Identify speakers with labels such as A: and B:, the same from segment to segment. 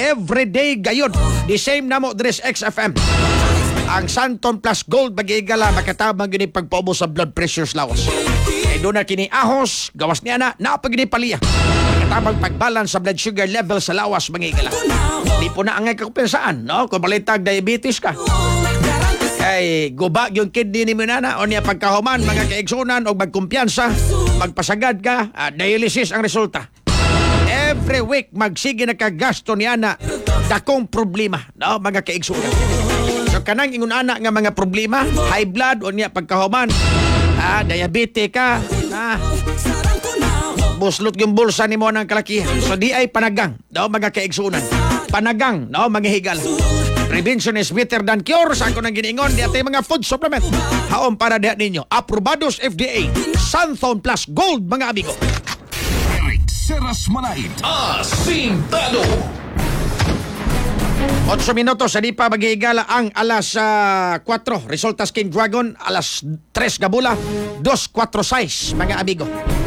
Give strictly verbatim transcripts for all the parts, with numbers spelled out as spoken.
A: everyday gayod. The same na mo Dres X F M. Ang Santon Plus Gold magigala makatabang gini pagpaubo sa blood pressure lawas. Kay doon na kini ahos, gawas niya na, napagini paliya. Makatabang pagbalance sa blood sugar level sa lawas magigala. Di po na angay kakumpensaan, no? Kung balitag diabetes ka. Ay, guba yung kidney ni Minana o niya pagkahuman, mga kaigsunan o magkumpiyansa, magpasagad ka, uh, dialysis ang resulta. Every week, magsige na kagasto niya na dakong problema, no? Mga kaigsunan. So, kanang ingon anak nga mga problema, high blood o niya pagkahuman, ah, diabetes ka, ah, buslot yung bulsa ni mo ng kalakihan. So, di ay panagang, no? Mga kaigsunan. Panagang, no? Mga higal. Prevention is better than cure. Saan ko nang giningon? Di atay mga food supplement. Haon para diha ninyo. Aprobados F D A. Santon Plus Gold, mga amigo.
B: Eric Seras Manait. Asintado.
A: Otso minutos. Sa di pa mag-iigala ang alas uh, kwatro. Resultas King Dragon. Alas tres gabula. dos kwatro sais, mga amigo.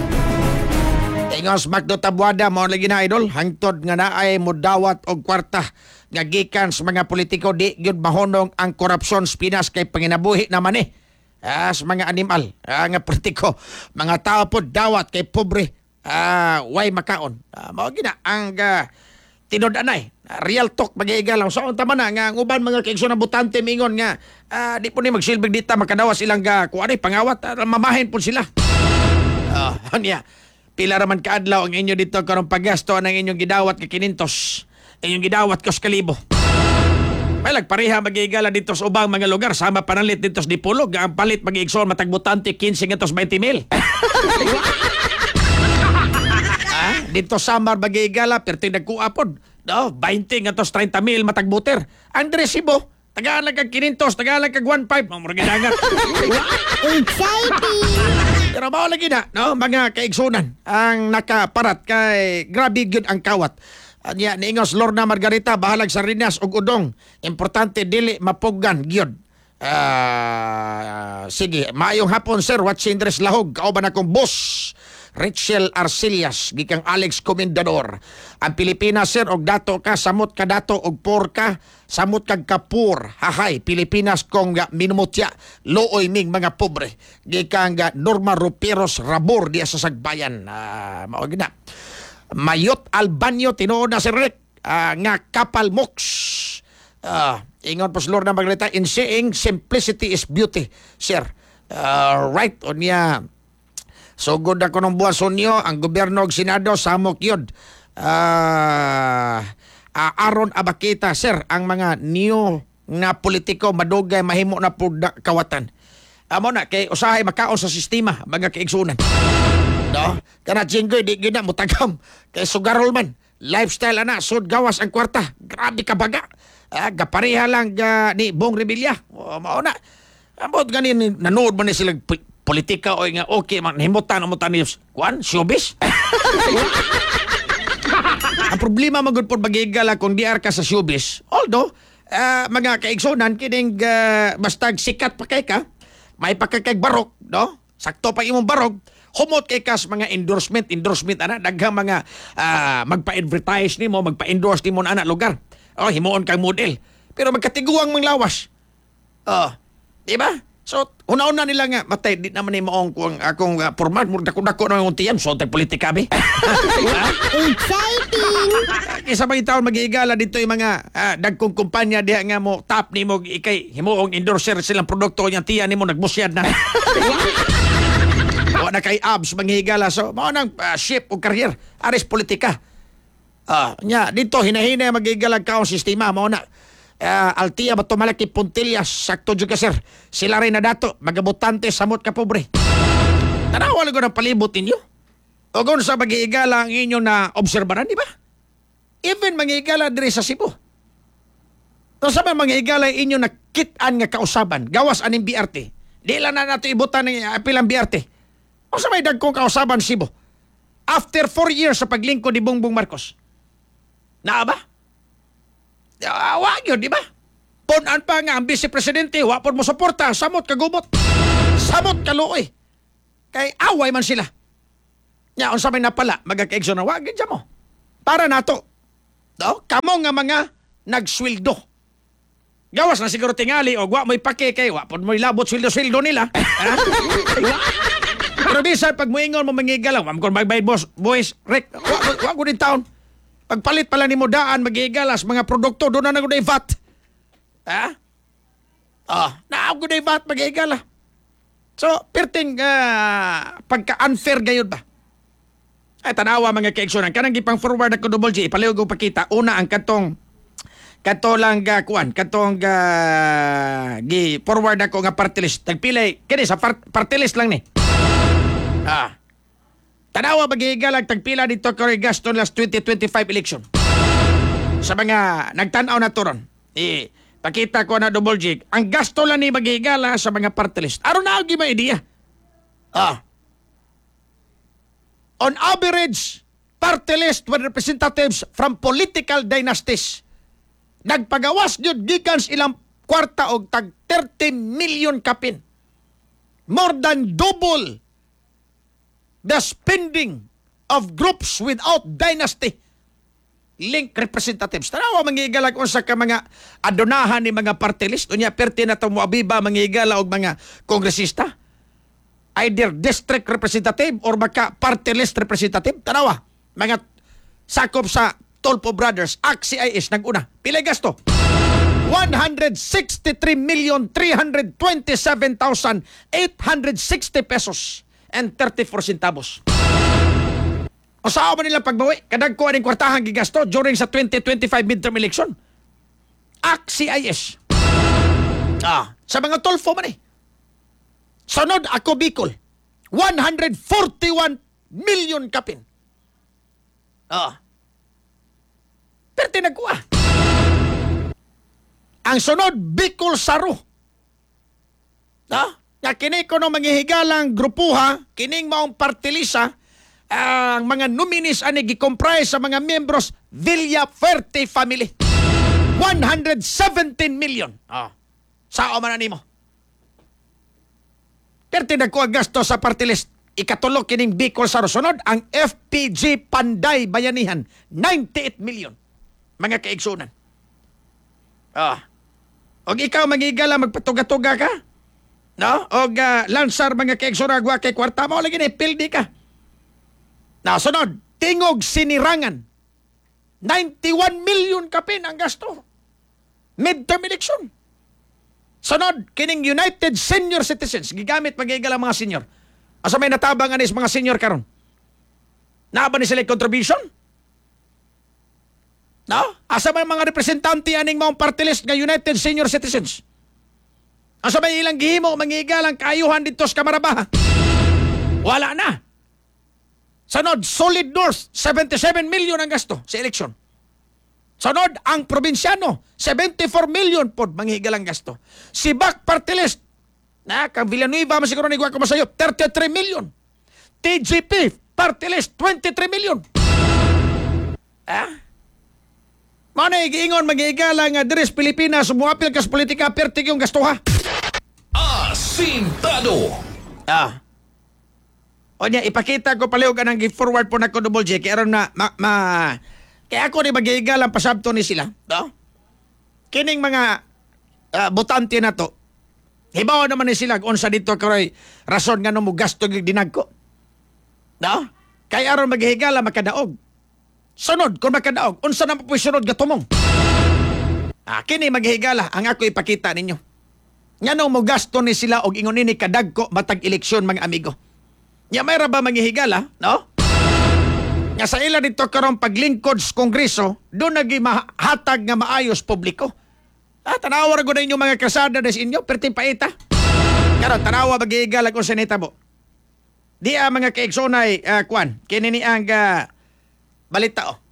A: Ingos Magdo Tabuada. Mo lagi na idol. Hangtod nga na ay mudawat og kwarta. Nga gikan sa mga politiko di gyud mahonong ang korupsyon sa Pinas kay panginabuhi naman eh. Ah, sa mga animal, ah, nga politiko, mga tao po dawat kay pobre, ah, way makaon. Ah, mao gina ang uh, tinod-anay. Ah, real talk magiigalang. So ang tama na nga ang uban mga kaigsoon na butante mingon nga ah, di po ni magsilbig dita makadawas ilang ga kuan pangawat, ah, mamahin po sila. Ah, uh, niya. Pila raman kaadlaw ang inyo dito karon paggasto ang inyong gidawat kay kinintos. Inyong gidawat ko sa kalibo. May lagpareha mag-iigala dito sa ubang mga lugar. Sama panalit dito sa Dipolog. Ang palit mag-iigsoon matagbutante quince ngatos twenty mil. Ah, dito Samar mag-iigala perti nagkuapod. No, twenty ngatos thirty mil matagbuter. Ang resibo, tagalan kag kinintos, tagalan kag one five. Mamurag gidangat.
C: Exciting!
A: Pero mao lagi na, no, mga kaigsunan ang nakaparat kay grabe gyud ang kawat. Anya niingos Lorna Margarita bahalag sa rinas ug udong. Importante dili mapuggan gyud. Ah, uh, sige, maayong hapon sir, watching Dres Lahog. Kauban akong boss Rachel Arcelias gikang Alex Comendador. Ang Pilipinas sir og dato ka samot ka dato og por ka samot kag kapur. Hahay Pilipinas kong uh, minumutya looy ming mga pobre. Gikang uh, Norma Ruperos Rabor diya sa Sagbayan. Ah, uh, mao gina. Mayot Albanyo tinuod na si Rick uh, nga kapal mox. Uh, ingon po si Lord na maglita in saying simplicity is beauty, sir. Uh, right on niya. So good ako ng buwan sonyo ang gobyerno og Senado samok yun. Uh, uh, Aron Abakita, sir, ang mga new na politiko madugay mahimo na po kawatan. Amo na kay usahay makaon sa sistema mga kaigsunan. No? Kana jinggoy di gina mutagam kay sugarol man. Lifestyle ana sud gawas ang kwarta. Grabe ka baga. Ah, gapareha lang ga, ni Bong Revilla. O mao na. Ambot ganin nanood man ni sila p- politika o nga okay man himutan mo tani kuan showbiz. Ang problema magud pod bagigala kung di ar ka sa showbiz. Although uh, mga kaigsunan kining uh, basta sikat pa kay ka, may pakakag barok, no? Sakto pa imong barok. Humot kay kas mga endorsement, endorsement ana daghang mga uh, magpa-advertise nimo, magpa-endorse nimo ana lugar. Oh, himuon kang model. Pero magkatiguang mang lawas. Oh, di ba? So, una-una nila nga matay di naman ni maong kung akong uh, format mo dako-dako na yung tiyam so tay politika be.
C: Exciting!
A: Isa ba taon mag-iigala dito yung mga uh, dagkong kumpanya diha nga mo tap nimo ikay himuong endorser silang produkto nya tiyan nimo nagbusyad na. Wa na kay abs manghigala so mao nang uh, ship o career aris politika. Ah, uh, nya dito hinahina magigalag kaong sistema mao na uh, Altia bato malaki Puntillas sakto jud ka sir. Sila rin na dato magabutante samot ka pobre. Tanawa lang ko ng palibot ninyo. O kung sa mag-iigala ang inyo na obserbaran, di ba? Even mag-iigala diri sa Cebu. Kung sa mag-iigala inyo na kitaan nga kausaban, gawas aning B R T. Di lang na nato ibutan ng apilang B R T. O sa may dagkong kausaban Cebu. After four years sa paglingkod ni Bongbong Marcos. Naa ba? Uh, wag yun, di ba? Punan pa nga ang vice-presidente, wapon mo suporta, samot kagubot. Samot kaluoy. Kay away man sila. Nya, unsa may napala, magkakaigso na wag, dyan mo. Para nato. No? Kamo nga mga nagsweldo. Gawas na siguro tingali o wa mo'y pake kay wa pod mo'y labot sweldo-sweldo nila. Ha? Pero bisan pag moingon mo mangigal lang, kung magbayad boss, boys, rek, wa, wa, wa ko din taon. Pagpalit pala ni mo daan, magigalas, mga produkto, doon na na ko na V A T. Ha? Ah, naa ko na V A T, magigala. So, perting uh, pagka-unfair gayon ba? Ay, tanawa mga kaigsunan. Kanang gipang forward ako double G, ipaliw ko pakita. Una, ang katong, kato lang ga, kuan, katong ga, gi, forward ako nga party list. Tagpilay, kini sa part, party list lang ni. Ah, tanawa magigalag tagpila dito kay gasto last twenty twenty-five election. Sa mga nagtanaw na turon. Eh, pakita ko na double G. Ang gasto lang ni magigala sa mga party list. Aron na agi may idea. Ah. On average, party list with representatives from political dynasties. Nagpagawas gyud gikan sa ilang kwarta og tag thirty million kapin. More than double the spending of groups without dynasty link representatives. Tanawa mangigalag unsa ka mga adonahan ni mga party list unya perti na mo abiba mangigala og mga kongresista, either district representative or maka party list representative. Tanawa mga sakop sa Tolpo Brothers A C C I S naguna pila gasto one hundred sixty-three million three hundred twenty-seven thousand eight hundred sixty pesos and thirty-four centavos. O saan ba nila pagbawi? Kadag ko aning kwartahan gigasto during sa twenty twenty-five midterm election. A C C I S. Ah, sa mga Tolfo man eh. Sunod ako Bicol. one hundred forty-one million kapin. Ah. Pero tinagkuha. Ang sunod, Bicol Saro. Ah, nga kini ko no manghihigalang grupuha, kining maong partilisa, ang mga nominees ani gi-comprise sa mga membros Villaferte family. one hundred seventeen million. Ah. Sao man nimo? Pero tinagkuha gasto sa party list. Ikatulog kining Bicol Saro. Sunod, ang F P G Panday Bayanihan, ninety-eight million. Mga kaigsunan. Ah. Og ikaw magigala magpatuga-tuga ka? No? Og uh, lansar mga kaigsunan agwa kay kwarta mo lagi ni pildi ka. Na sunod, tingog sinirangan. ninety-one million kapin ang gasto. Midterm election. Sunod, kining United Senior Citizens. Gigamit magigala mga senior. Asa may natabangan is mga senior karon. Naaba ni sila contribution? No? Asa may mga representante aning mga party list nga United Senior Citizens? Asa may ilang gihimo mangigalang kaayuhan dito sa Kamarabaha? Wala na. Sunod, Solid North, seventy-seven million ang gasto sa eleksyon. Sunod, ang probinsyano, seventy-four million pod manghigalang gasto. Si Bac Party List, na kang Villanueva masiguro ni Guaco Masayo, thirty-three million. T G P Party List, twenty-three million. Ah? Mana igiingon mag-iigala nga diri sa Pilipinas sumuapil ka sa politika pertig yung gasto ha.
B: Asintado.
A: Ah. O niya, ipakita ko paliw ka ng forward po na ko double J kaya na ma, ma kaya ako ni mag-iigala ang pasabto ni sila. No? Kining mga uh, butante na to, hibaw naman ni sila kung sa dito karoy rason nga no mo gasto ng dinagko. No? Kaya aron mag-iigala makadaog. Sunod, kung makadaog, unsa na po sunod gatumong. Ah, kini maghigala, ang ako ipakita ninyo. Nga nung mo gasto ni sila og ingon ini kadagko matag eleksyon mga amigo. Nya may ra ba manghihigala, no? Nga sa ila dito karong paglingkod sa Kongreso, doon nagi mahatag nga maayos publiko. Ah, tanawa ra gud ninyo mga kasada des inyo, perti paita. Karon tanawa maghihigala kung sa nitabo. Di a mga kaigsunay, uh, kwan, kini ni ang uh, balita o.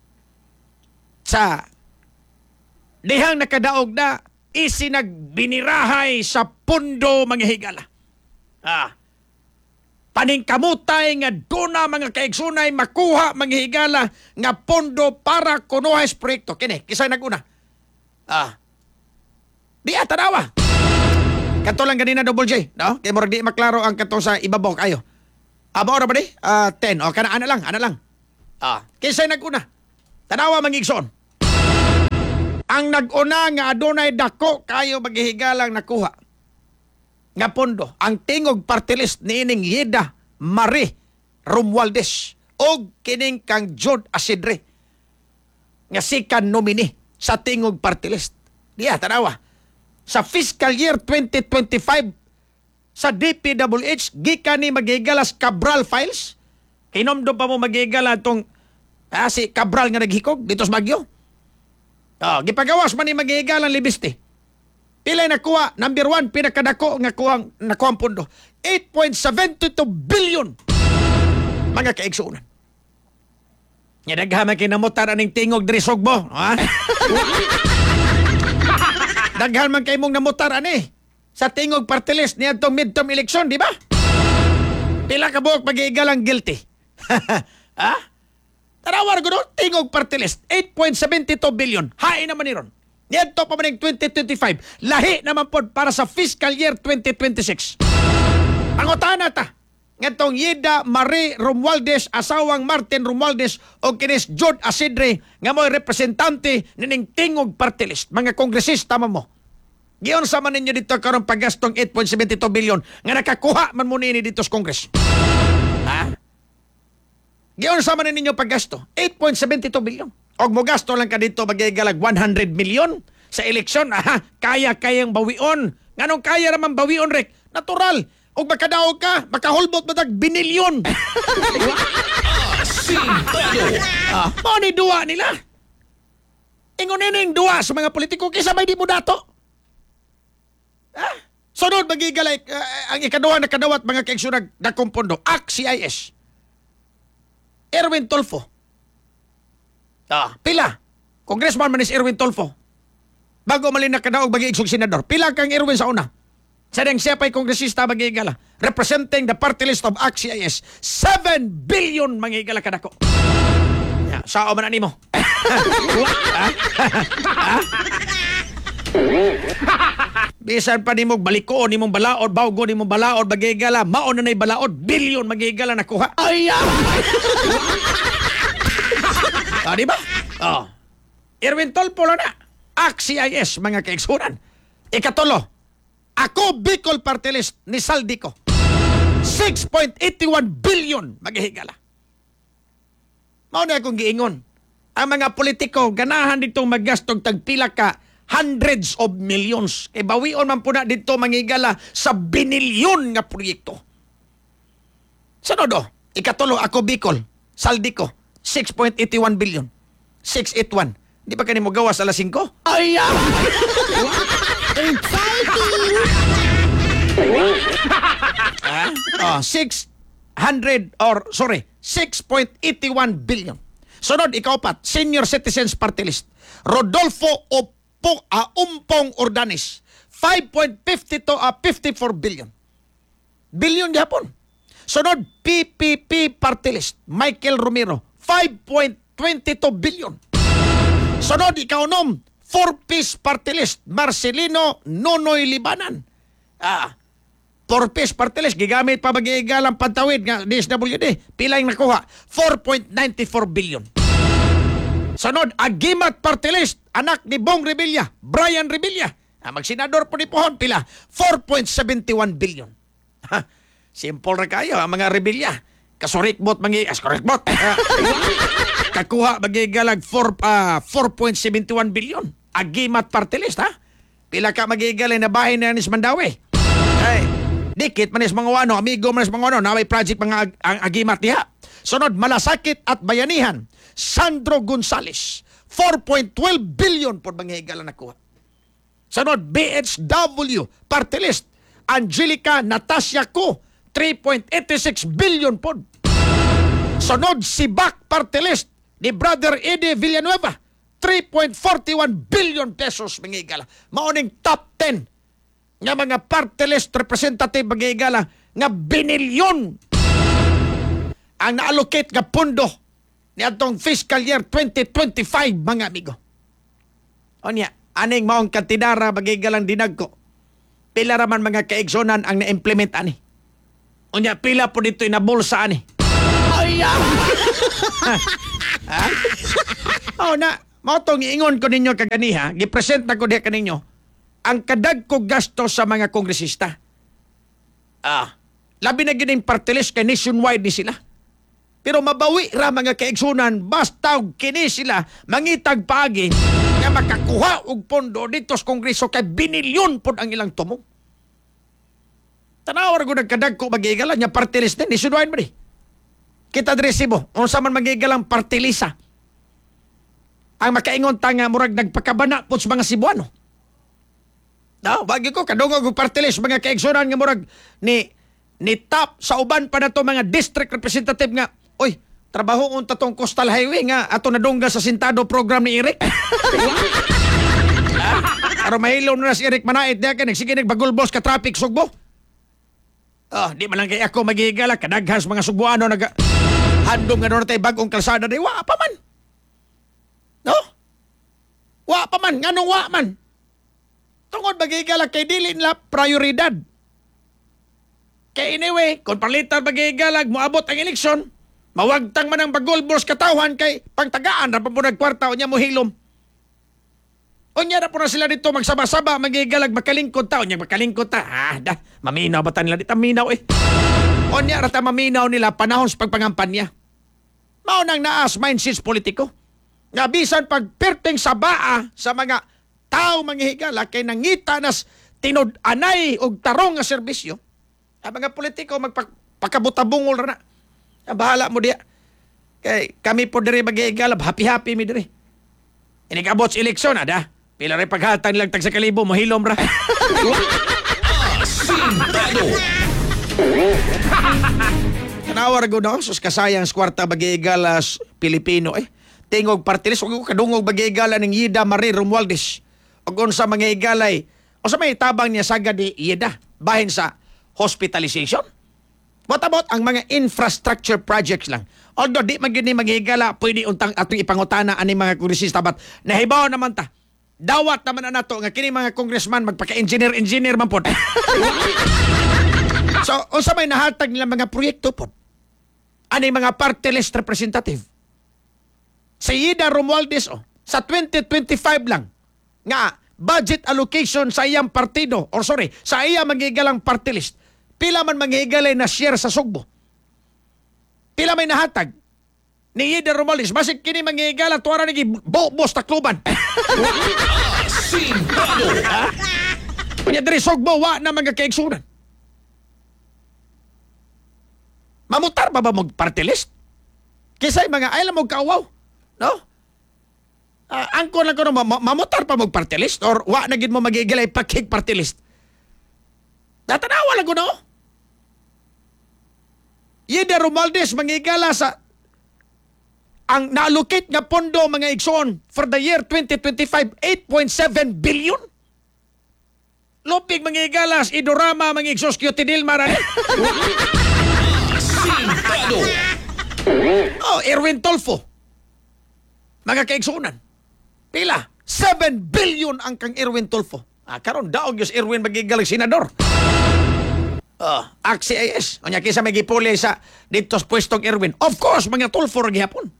A: Sa dihang nakadaog na isinagbinirahay sa pundo mga higala. Ah. Paningkamutay nga duna mga kaigsunay makuha mga higala nga pondo para kunuhay sa proyekto. Kini, kisay naguna. Ah. Di atanawa. Kato lang ganina double J, no? Kaya mo di maklaro ang kato sa ibabaw kayo. Aba ora ba di? Ah, ten. O kana ana lang, ana lang. Ah, kisay naguna. Tanawa mangigsoon. ang nag-una nga adunay dako kayo maghihigalang nakuha nga pondo ang tingog party list niining Yeda Marie Romualdez o kining kang Jod Asidre nga sikan nominee sa tingog party list. Diya, tanawa. Sa fiscal year twenty twenty-five sa D P W H, gikan ni magigalas Cabral files. Kinomdo pa mo magigala itong ah, si Cabral nga naghikog dito sa Bagyo. Oh, gipagawas man ni magigalang libiste. Pilay nakuha, number one, pinakadako nga kuwang, nakuha ang pondo. eight point seven two billion mga kaigsuunan. Nga daghaman kinamutan aning tingog drisog mo. Ha? Daghan man kay mong namutar ani sa tingog party list niya itong midterm election, di ba? Pila ka buok mag-iigalang guilty. Ha? Tarawar ko doon, tingog party list, eight point seven two billion. Hain naman ni ron. Niyanto pa man twenty twenty-five. Lahi naman po para sa fiscal year twenty twenty-six. Pangutana ta. Ngatong Yeda Marie Romualdez, asawang Martin Romualdez o kinis Jod Asidre nga mo'y representante nining tingog party list. Mga kongresista mo. Giyon sa man ninyo dito karong paggastong eight point seven two billion nga nakakuha man mo nini dito sa Kongres. Ha? Giyon sa man ninyo paggasto eight point seven two billion. Og mo gasto lang ka dito magigalag one hundred million sa eleksyon. Aha, kaya-kayang bawion. Nganong kaya naman bawion, Rek? Natural. Og makadaog ka, makahulbot mo tag binilyon.
B: Asintado.
A: Ah, mo ni duwa nila. Ingon nining duwa sa mga politiko kisa may di mo dato. Ah, sunod magigalay uh, ang ikaduha na kadawat mga kaigsunag dakong pondo. A C C I S. Erwin Tolfo. Ah, pila. Congressman man is Erwin Tolfo. Bago malin na kadaog bagi igsug senador. Pila kang Erwin sa una. Sa dang siya pa'y kongresista magigala. Representing the party list of A C C I S. seven billion magigala kadako. Yeah, sao man ani mo? Ha? Ha? Bisan pa nimong baliko, nimong balaod, bawgo nimong balaod, magigala, mao na na'y balaod, billion magigala nakuha. Ay, ah, di ba? Oh. Erwin Tolpo lang na. A C C I S, mga kaigsunan. Ikatulo, ako Bicol Party List ni Saldico. six point eight one billion maghihigala. Mao na akong giingon. Ang mga politiko, ganahan ditong maggastong tagpila ka hundreds of millions. Kay bawion man po na dito mangigala sa binilyon nga proyekto. Sanodo, ikatulo ako Bicol, Saldico, six point eight one billion. six eight one. Di ba kanimo gawas alas singko? Ay, ah! ah? Oh, six hundred or sorry, six point eight one billion. Sunod, ikaw pat, Senior Citizens Party List. Rodolfo Opo, uh, Umpong Ordanes, five point five two uh, fifty-four billion. Billion gihapon. Sunod, P P P Party List. Michael Romero, five point two two billion. Sunod, ikaw nom, four-piece Party List. Marcelino Nonoy Libanan. Ah, four-piece Party List. Gigamit pa mag-iigalang pantawid nga D S W D. Pila yung nakuha? four point nine four billion. Sunod, Agimat Party List. Anak ni Bong Revilla, Brian Revilla. Ah, magsenador po ni Pohon, pila? four point seven one billion. Ha, simple na kayo, ang mga Revilla. Kasurikbot, mangi... Kasurikbot. Ah, kakuha, magigalag four point seven one billion. Agimat Party List, ha? Pila ka magigalay na bahay na Nis Mandawi. Ay, dikit manis mga wano, amigo manis mga wano, na may project mga ag ang Agimat niya. Sunod, Malasakit at Bayanihan. Sandro Gonzales, four point one two billion po manghihigala nakuha. Sunod, B H W Party List. Angelica Natasha Ko, three point eight six billion po. Sunod, Sibak Party List ni Brother Eddie Villanueva, three point four one billion pesos manghihigala. Mauning top ten nga mga party list representative manghihigala nga binilyon ang na-allocate nga pondo ni atong fiscal year twenty twenty-five, mga amigo. O niya, aning maong kantidara magigalang dinagko. Pila raman mga kaigsonan ang na-implement ani. O niya, pila po dito inabulsa ani. Ay, ha? Ha? O na, Mao tong iingon ko ninyo kaganiha, gipresent na ko diha kaninyo ang kadagko gasto sa mga kongresista. Ah, labi na gining party list kay nationwide ni sila. Pero mabawi ra mga kaigsunan basta kini sila mangitag paagi nga makakuha og pondo dito sa kongreso kay binilyon pod ang ilang tumong. Tanawar ko nagkadagko magigala nya party list din nationwide man eh. Kita dresibo, unsa man magigalang party list ah. Ang makaingon ta nga murag nagpakabana po sa mga Cebuano. No, bagi ko kadungog og party list mga kaigsunan nga murag ni ni top sa uban pa na to mga district representative nga, oy, trabaho unta tong coastal highway nga ato nadungga sa sintado program ni Eric. Aro mahilo na si Eric Manait diha ka nagsige nagbagulbos ka traffic sugbo. Oh, di man lang kay ako magigala kadaghas mga Subuano naga handom nga doon tay bagong kalsada di wa pa man. No? Wa pa man, nganong wa man? Tungod magigala kay dili nila prioridad. Kay anyway, kung palitan magigalag, moabot ang eleksyon, mawagtang man ang bagulbos katawan kay pangtagaan na pamunag kwarta o niya mo hilom. O niya na po na sila dito magsaba-saba, magigalag, makalingkod ta. O niya makalingkod ta. Ah, da, maminaw ba ta nila dito? Maminaw eh. O niya rata maminaw nila panahon sa pagpangampanya. Maunang naas mindsets politiko. Nga bisan pag perting sabaa sa mga tao manghihigala kay nangita nas tinud-anay og tarong nga serbisyo. Ang mga politiko magpakabutabungol ra na. Ang bahala mo diya. Kay kami po diri mag-iigala, happy-happy mi diri. Inikabot sa eleksyon, ada. Pila rin paghatang nilang tag sa kalibo, mahilom ra.
B: Sintado.
A: Kanawar ko na, sus kasayang sa kwarta mag-iigalas Pilipino eh. Tingog partilis, huwag ko kadungog mag-iigala ng Yida Marie Romualdez. O kung sa mga igalay, o sa may tabang niya saga di Yida, bahin sa hospitalization. Matabot ang mga infrastructure projects lang. Although di magini maghigala, pwede untang atong ipangutana ani mga kongresista bat nahibaw naman ta. Dawat naman na nato nga kini mga congressman magpaka-engineer-engineer man pod. So, unsa may nahatag nila mga proyekto pod? Ani mga party list representative. Si Yida Romualdez oh, sa twenty twenty-five lang nga budget allocation sa iyang partido or sorry, sa iya magigalang party list. Pila man manghigalay na share sa Sugbo. Pila may nahatag ni Yida Romualdez. Basig kini manghigala tuwara nigi bobos takluban.
B: Sintado.
A: Kunya diri Sugbo wa na mga kaigsunan. Mamutar pa ba mag party list? Kisay mga ay lang mo kauwaw. No? Uh, angko lang ko no, ma- mamutar pa mag party list or wa na gid mo magigilay pakig party list. Natanawa lang ko no? Yida Romualdez mangigala sa ang na-allocate nga pondo mga igsoon for the year twenty twenty-five, eight point seven billion. Lupig mangigala sa Idorama mga igsoos Kyotidil Marane.
B: Sintado.
A: Oh, Erwin Tolfo. Mga kaigsunan. Pila? seven billion ang kang Erwin Tolfo. Ah, karon daog yung Erwin magigalang senador. Oh, A C I S. O niya kisa may gipuli sa dito sa pwestong Erwin. Of course, mga Tolfo rin gihapon.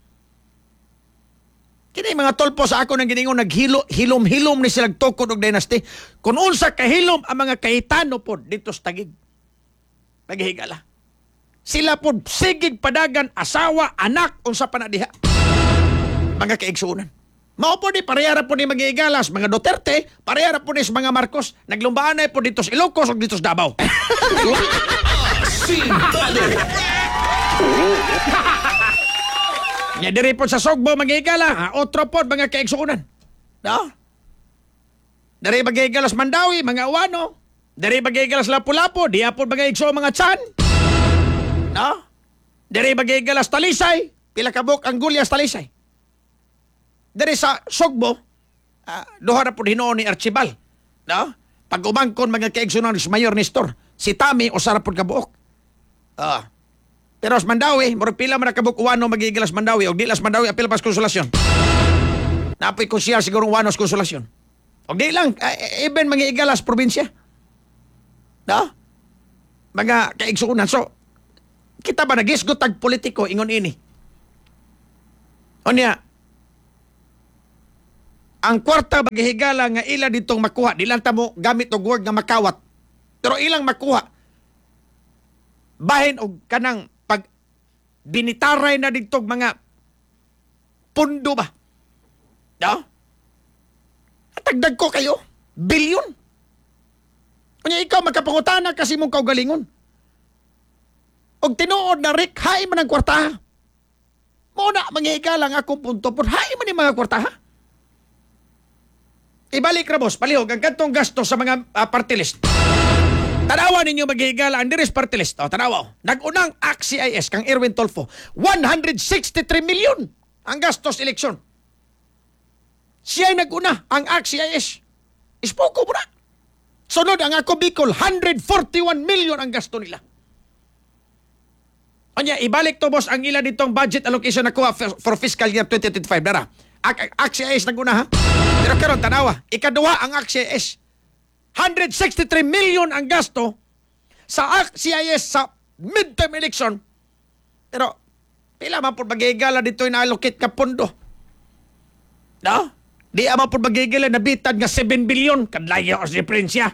A: Kini mga Tolfo sa ako nang giningon naghilo hilom-hilom ni silang tukod og dynasty. Kung unsa kahilom ang mga kahitano po dito sa Tagig. Naghihigala. Sila po sigig padagan asawa, anak, unsa pa na diha. Mga kaigsunan. Mao po ni parehara po ni mag-iigalas, mga Duterte, parehara po ni sa mga Marcos. Naglumbaan na po dito sa Ilocos o dito sa Davao.
B: Sintado.
A: Nya diri po sa Sugbo mag-iigala, ha? Otro po mga kaigsunan. No? Diri mag-iigalas Mandawi, mga Uwano. Diri mag-iigalas Lapu-Lapu, diya po mag-iigso mga Chan. No? Diri mag-iigalas Talisay, pila kabuk ang Gulyas Talisay. Dari sa Sugbo, uh, duha na po hinoon ni Archibal. No? Pag umangkon mga kaigsunan si Mayor Nestor, si Tami o sarap po kabuok. Uh, pero sa Mandawi, murag pila man nakabuk uwano magigilas Mandawi o di las Mandawi apil pas konsolasyon. Napoy ko siya siguro uwano sa konsolasyon. O di lang, uh, even mga igalas probinsya. No? Mga kaigsunan. So, kita ba nagisgot tag politiko ingon ini? O niya, ang kwarta maghihigala nga ila ditong makuha. Di lang tamo gamit og word nga makawat. Pero ilang makuha. Bahin og kanang pag binitaray na ditong mga pundo ba? No? At tagdag ko kayo. Bilyon. Kunya ikaw magkapangutana kasi mong kaugalingon. Og tinuod na Rick, hay man ang kwarta. Muna, manghihigala nga akong punto po. Hay man yung mga kwarta ha? Ibalik na boss, palihog ang kantong gasto sa mga uh, party list. Tanawa ninyo maghihigala ang diris party list. O, tanawa. Nag-unang A C I S kang Erwin Tolfo. one hundred sixty-three million ang gastos eleksyon. Siya ay nag-una ang A C I S. Ispoko mo na. Sunod ang ako Bicol, one hundred forty-one million ang gasto nila. Anya, ibalik to boss ang ilan ditong budget allocation na kuha for, for fiscal year twenty twenty-five. Dara. A C I S nag-una ha. Pero karon tanawa, ikaduha ang A C I S. one hundred sixty-three million ang gasto sa A C I S sa midterm election. Pero pila man po magigala dito yung allocate ka pondo. No? Di ama po magigala na bitad nga seven billion. Kadlayo os diferensya.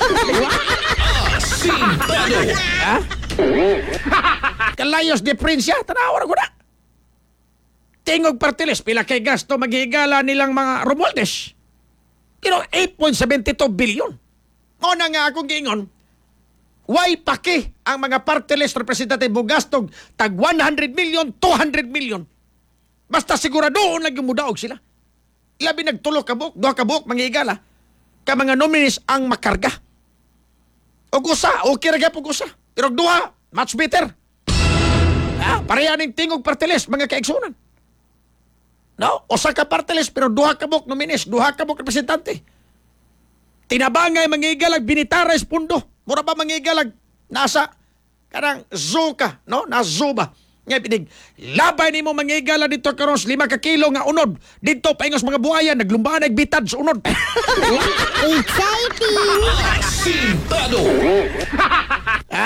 B: Asintado.
A: Ha? Kalayos diferensya. Tanawa ko na. Tingog partilis, pila kay gasto maghigala nilang mga Romualdez. Pero eight point seven two billion. O na nga akong giingon, why paki ang mga party list representative mo gastog tag one hundred million, two hundred million. Basta siguradoon lang yung mudaog sila. Labi nagtulo ka buok, duha ka buok, manghigala, ka mga nominees ang makarga. O gusa, okay ra gyapon gusa. Pero duha, much better. Ha? Parehaning tingog party list, mga kaigsunan. No? O sa ka party list, pero duha ka buok nominees, duha ka buok representante. Tinabangay mangigalag binitares pundo. Mura ba mangigalag nasa kanang zoo ka, no? Na zoo ba? Nga pinig, labay ni mo mangigala dito karon sa lima ka kilo nga unod. Dito paingos mga buhaya, naglumbaan, nagbitad sa unod.
C: Exciting!
B: Asintado.
A: Ha?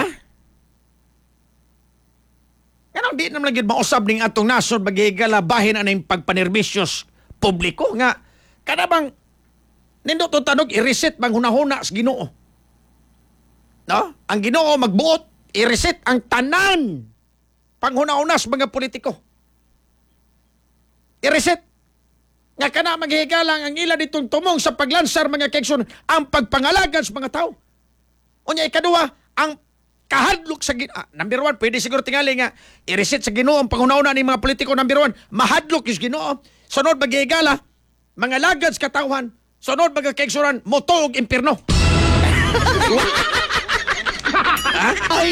A: Ganang di naman lagi mausab ning atong nasod maghigala bahin anay pagpanerbisyos publiko nga kanabang nindot to tanog i-reset bang hunahuna sa Ginoo. No? Ang Ginoo magbuot i-reset ang tanan panghuna-una sa mga politiko. I-reset. Nga kana maghigalang ang ila ditong tumong sa paglansar mga kaigsoon ang pagpangalagan sa mga tao. Unya ikaduha, ang kahadlok sa Ginoo. Ah, number one, pwede siguro tingali nga i-reset sa Ginoo ang panghuna-una ni mga politiko. Number one, mahadlok yung Ginoo. Sunod maghigala, mga lagad sa katawhan. Sunod mga kaigsuran, moto og impierno. Ha?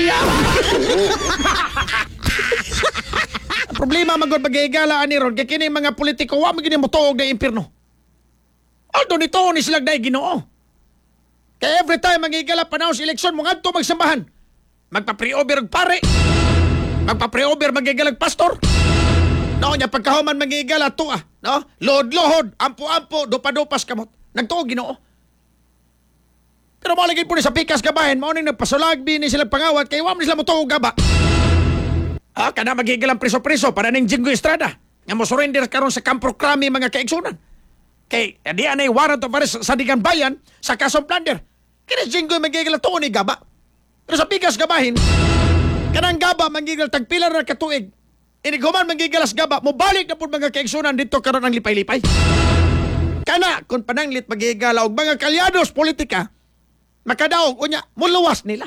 A: Problema magod magigala ani ron kay kini mga politiko wa magini motuog na impierno. Although nito ni sila dai Ginoo. Kay every time magigala panahon sa eleksyon mo ngadto magsambahan. Magpa-pre-over og pare. Magpa-pre-over magigalag pastor. No nya pagkahuman magigala tuwa, no? Lohod-lohod, ampo-ampo, dupa-dupas kamot. Nagtuo Ginoo. Pero mo lagi po ni sa pikas gabahin, mo ning nagpasulagbi ni sila pangawat kay wa man sila motuog gaba. Ah, kana magigilang preso-preso para ning Jingo Estrada. Nga mo surrender karon sa Campo Crame mga kaigsunan. Kay di anay warrant of arrest sa Digan Bayan sa kasong plunder. Kini Jingo magigilang tuon ni gaba. Pero sa pikas gabahin, kanang gaba magigilang tagpilar na katuig. Iniguman magigilas gaba, mo balik na pud mga kaigsunan dito karon ang lipay-lipay. Kana kun pananglit magigala og mga kalyados politika, makadaog unya muluwas nila.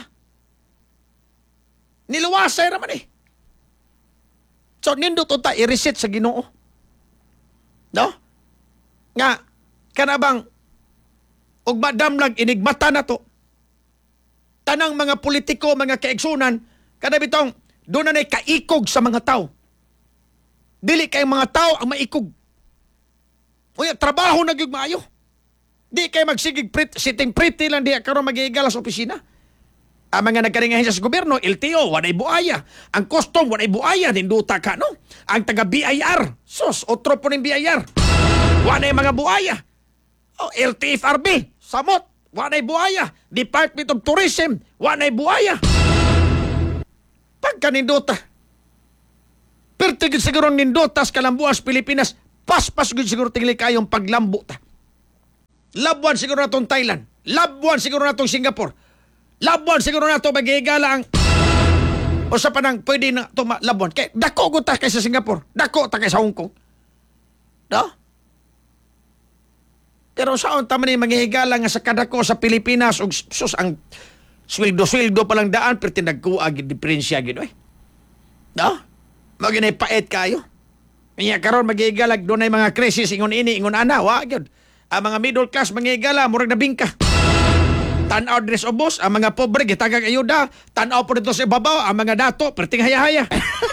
A: Niluwasay ra man eh. So nindot unta i-reset sa Ginoo. No? Nga kanabang og madamlag inigmata na to. Tanang mga politiko, mga kaigsunan, kada bitong doon na kaikog sa mga tao. Dili kay mga tao ang maikog. Uya, trabaho na gyud maayo. Di kay magsigig prit, sitting pretty lang diya karon magigala sa opisina. Ang mga nagkaringahin sa gobyerno, L T O, wanay buaya. Ang custom, wanay buaya. Ninduta ka, no? Ang taga-B I R, sus, otro po ng B I R. Wanay mga buaya. O, L T F R B, samot, wanay buaya. Department of Tourism, wanay buaya. Pagka ninduta, pertigid siguro nindutas kalambuas Pilipinas, paspas gud siguro tingli kayong paglambo ta. Labuan siguro na itong Thailand. Labuan siguro na itong Singapore. Labuan siguro na ito magigala ang o sa panang pwede na ito labuan. Kaya dako ko ta kay sa Singapore. Dako ta kay sa Hong Kong. No? Pero saan taman yung maghihigala nga sa kadako sa Pilipinas o sus ang sweldo-sweldo palang daan pero tinagkuag yung diferensya gino eh. No? Maginay paet kayo. Kaya karon maghihigala doon ay mga krisis ingon ini, ingon ana. Wa, yun. Ang mga middle class maghihigala, murag na bingka. Tanaw dress ubos, ang mga pobre gitagag ayuda, tanaw po dito sa ibabaw, ang mga dato perting haya-haya.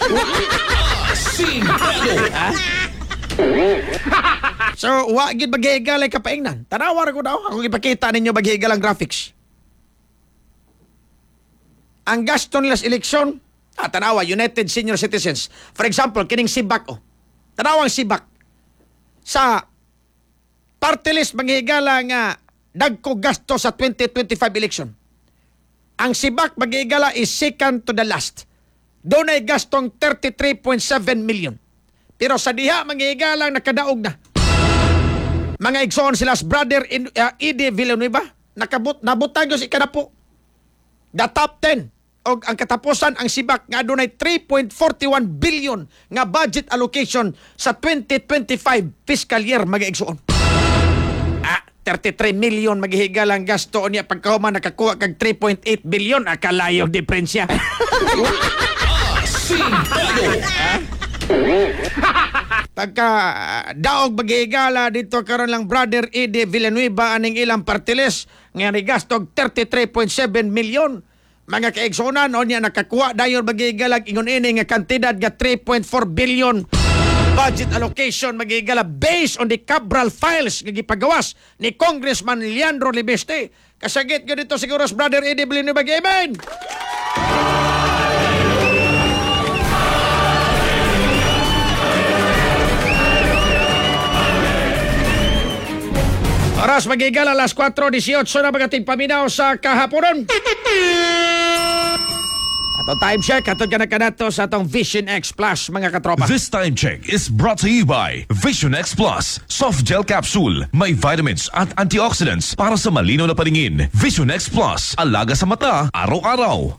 B: Sintado.
A: So, wa gid maghihigalay kapaingnan. Tanawar ko daw, ako ipakita ninyo maghihigalang graphics. Ang gasto nila sa eleksyon, ah, tanawa, United Senior Citizens. For example, kining Sibak, oh. Tanawang Sibak. Sa party list maghihigala nga dagko gasto sa twenty twenty-five election. Ang Sibak mag-iigala is second to the last. Doon ay gastong thirty-three point seven million. Pero sa diha mag-iigala nakadaog na. Mga igsoon sila brother in, uh, Edie Villanueva, nakabut nabutang si ikanapo. The top ten o ang katapusan ang Sibak nga doon ay three point four one billion nga budget allocation sa twenty twenty-five fiscal year mga igsoon. thirty-three million maghihigal ang gasto niya pagkahuman nakakuha kag three point eight billion akalayo diferensya.
B: Sintado.
A: Pagka uh, daog maghihigala dito karon lang brother Edie Villanueva aning ilang party list nga ni gasto thirty-three point seven million mga kaigsonan o niya nakakuha dayon maghihigalag ingon ini nga kantidad nga three point four billion budget allocation magigala based on the Cabral files nga gipagawas ni Congressman Leandro Libeste. Kasagit ko dito siguro sa brother Edie Villanueva. Amen! Oras magigala alas four eighteen na magating paminaw sa kahaponon. Ato time check, ato ka na kanato sa atong Vision X Plus, mga katropa.
C: This time check is brought to you by Vision X Plus. Soft gel capsule. May vitamins at antioxidants para sa malinaw na paningin. Vision X Plus. Alaga sa mata, araw-araw.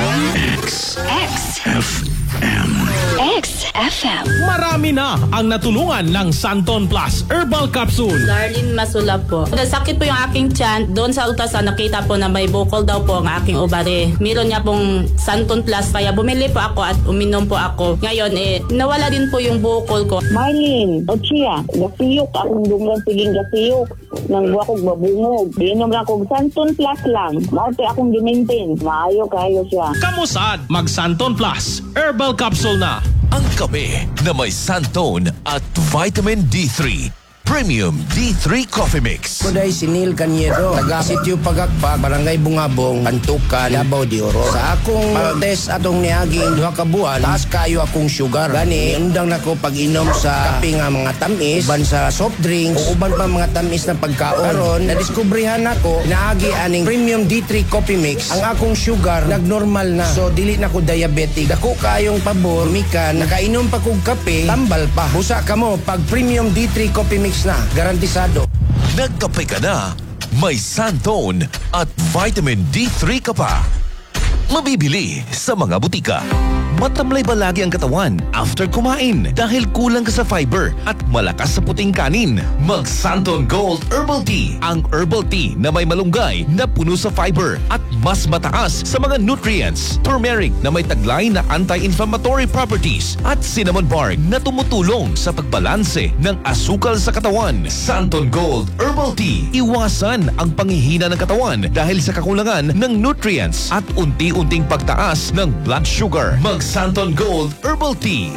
D: X F M. X F M.
B: Marami na ang natulungan ng Santon Plus Herbal Capsule.
E: Darlene Masula po. Nasakit po yung aking tiyan. Doon sa ultrasound nakita po na may bukol daw po ang aking ovary. Meron niya pong Santon Plus kaya bumili po ako at uminom po ako. Ngayon eh, nawala din po yung bukol ko.
F: Marlene, Ochia, gasiyok akong dungan siging gasiyok. Nang buwa kong babungog. Inom lang kong Santon Plus lang. Maute akong dimintin. Maayo kayo siya.
B: Kamusad, mag Santon Plus Herbal Capsule na.
C: Ang kape na may Santon at Vitamin D three. Premium D three Coffee Mix.
G: Kuday Sinil Kanyero, taga Sitio Pagakpag, Barangay Bungabong, Antukan, Davao de Oro. Sa akong test atong niaging duha ka buwan, taas kayo akong sugar. Gani, undang nako pag-inom sa kape nga mga tamis, uban sa soft drinks, o uban pa mga tamis na pagkaon. Karon, nadiskubrihan nako naagi aning Premium D three Coffee Mix. Ang akong sugar nagnormal na. So dili na ko diabetic. Dako kayong pabor, mikan, nakainom pa kog kape, tambal pa. Busa kamo pag Premium D three Coffee Mix na, garantisado.
C: Nagkape ka na, may Santon at Vitamin D three ka pa. Mabibili sa mga butika. Matamlay ba lagi ang katawan after kumain dahil kulang ka sa fiber at malakas sa puting kanin? Mag Santon Gold Herbal Tea. Ang herbal tea na may malunggay na puno sa fiber at mas mataas sa mga nutrients. Turmeric na may taglay na anti-inflammatory properties at cinnamon bark na tumutulong sa pagbalanse ng asukal sa katawan. Santon Gold Herbal Tea. Iwasan ang panghihina ng katawan dahil sa kakulangan ng nutrients at unti-unting pagtaas ng blood sugar. Mag Santon Gold Herbal Tea.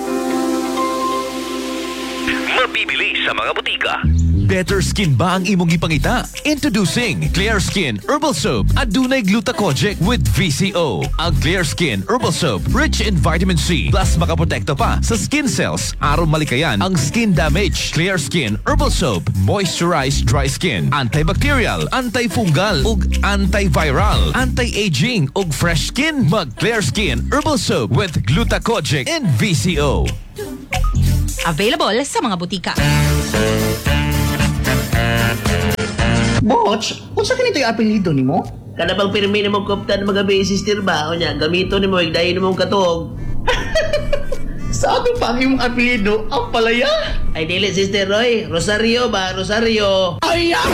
C: Mabibili sa mga butika. Better skin ba ang imong gipangita? Introducing Clear Skin Herbal Soap. Adunay glutathione with V C O. Ang Clear Skin Herbal Soap rich in vitamin C plus makaprotekta pa sa skin cells aron malikayan ang skin damage. Clear Skin Herbal Soap moisturize dry skin, antibacterial, antifungal ug antiviral, anti-aging ug fresh skin. Mag Clear Skin Herbal Soap with glutathione and V C O.
D: Available sa mga butika.
H: Boch, unsa kanito yung apelido nimo?
I: Kada bang pirmi na mong koptan mga sister ba? O niya, gamito ni mo, igdahin mo katog.
H: Sa ato pa ang iyong apelido, ang palaya?
I: Ay, dili, Sister Roy. Rosario ba? Rosario.
H: Ay, ah!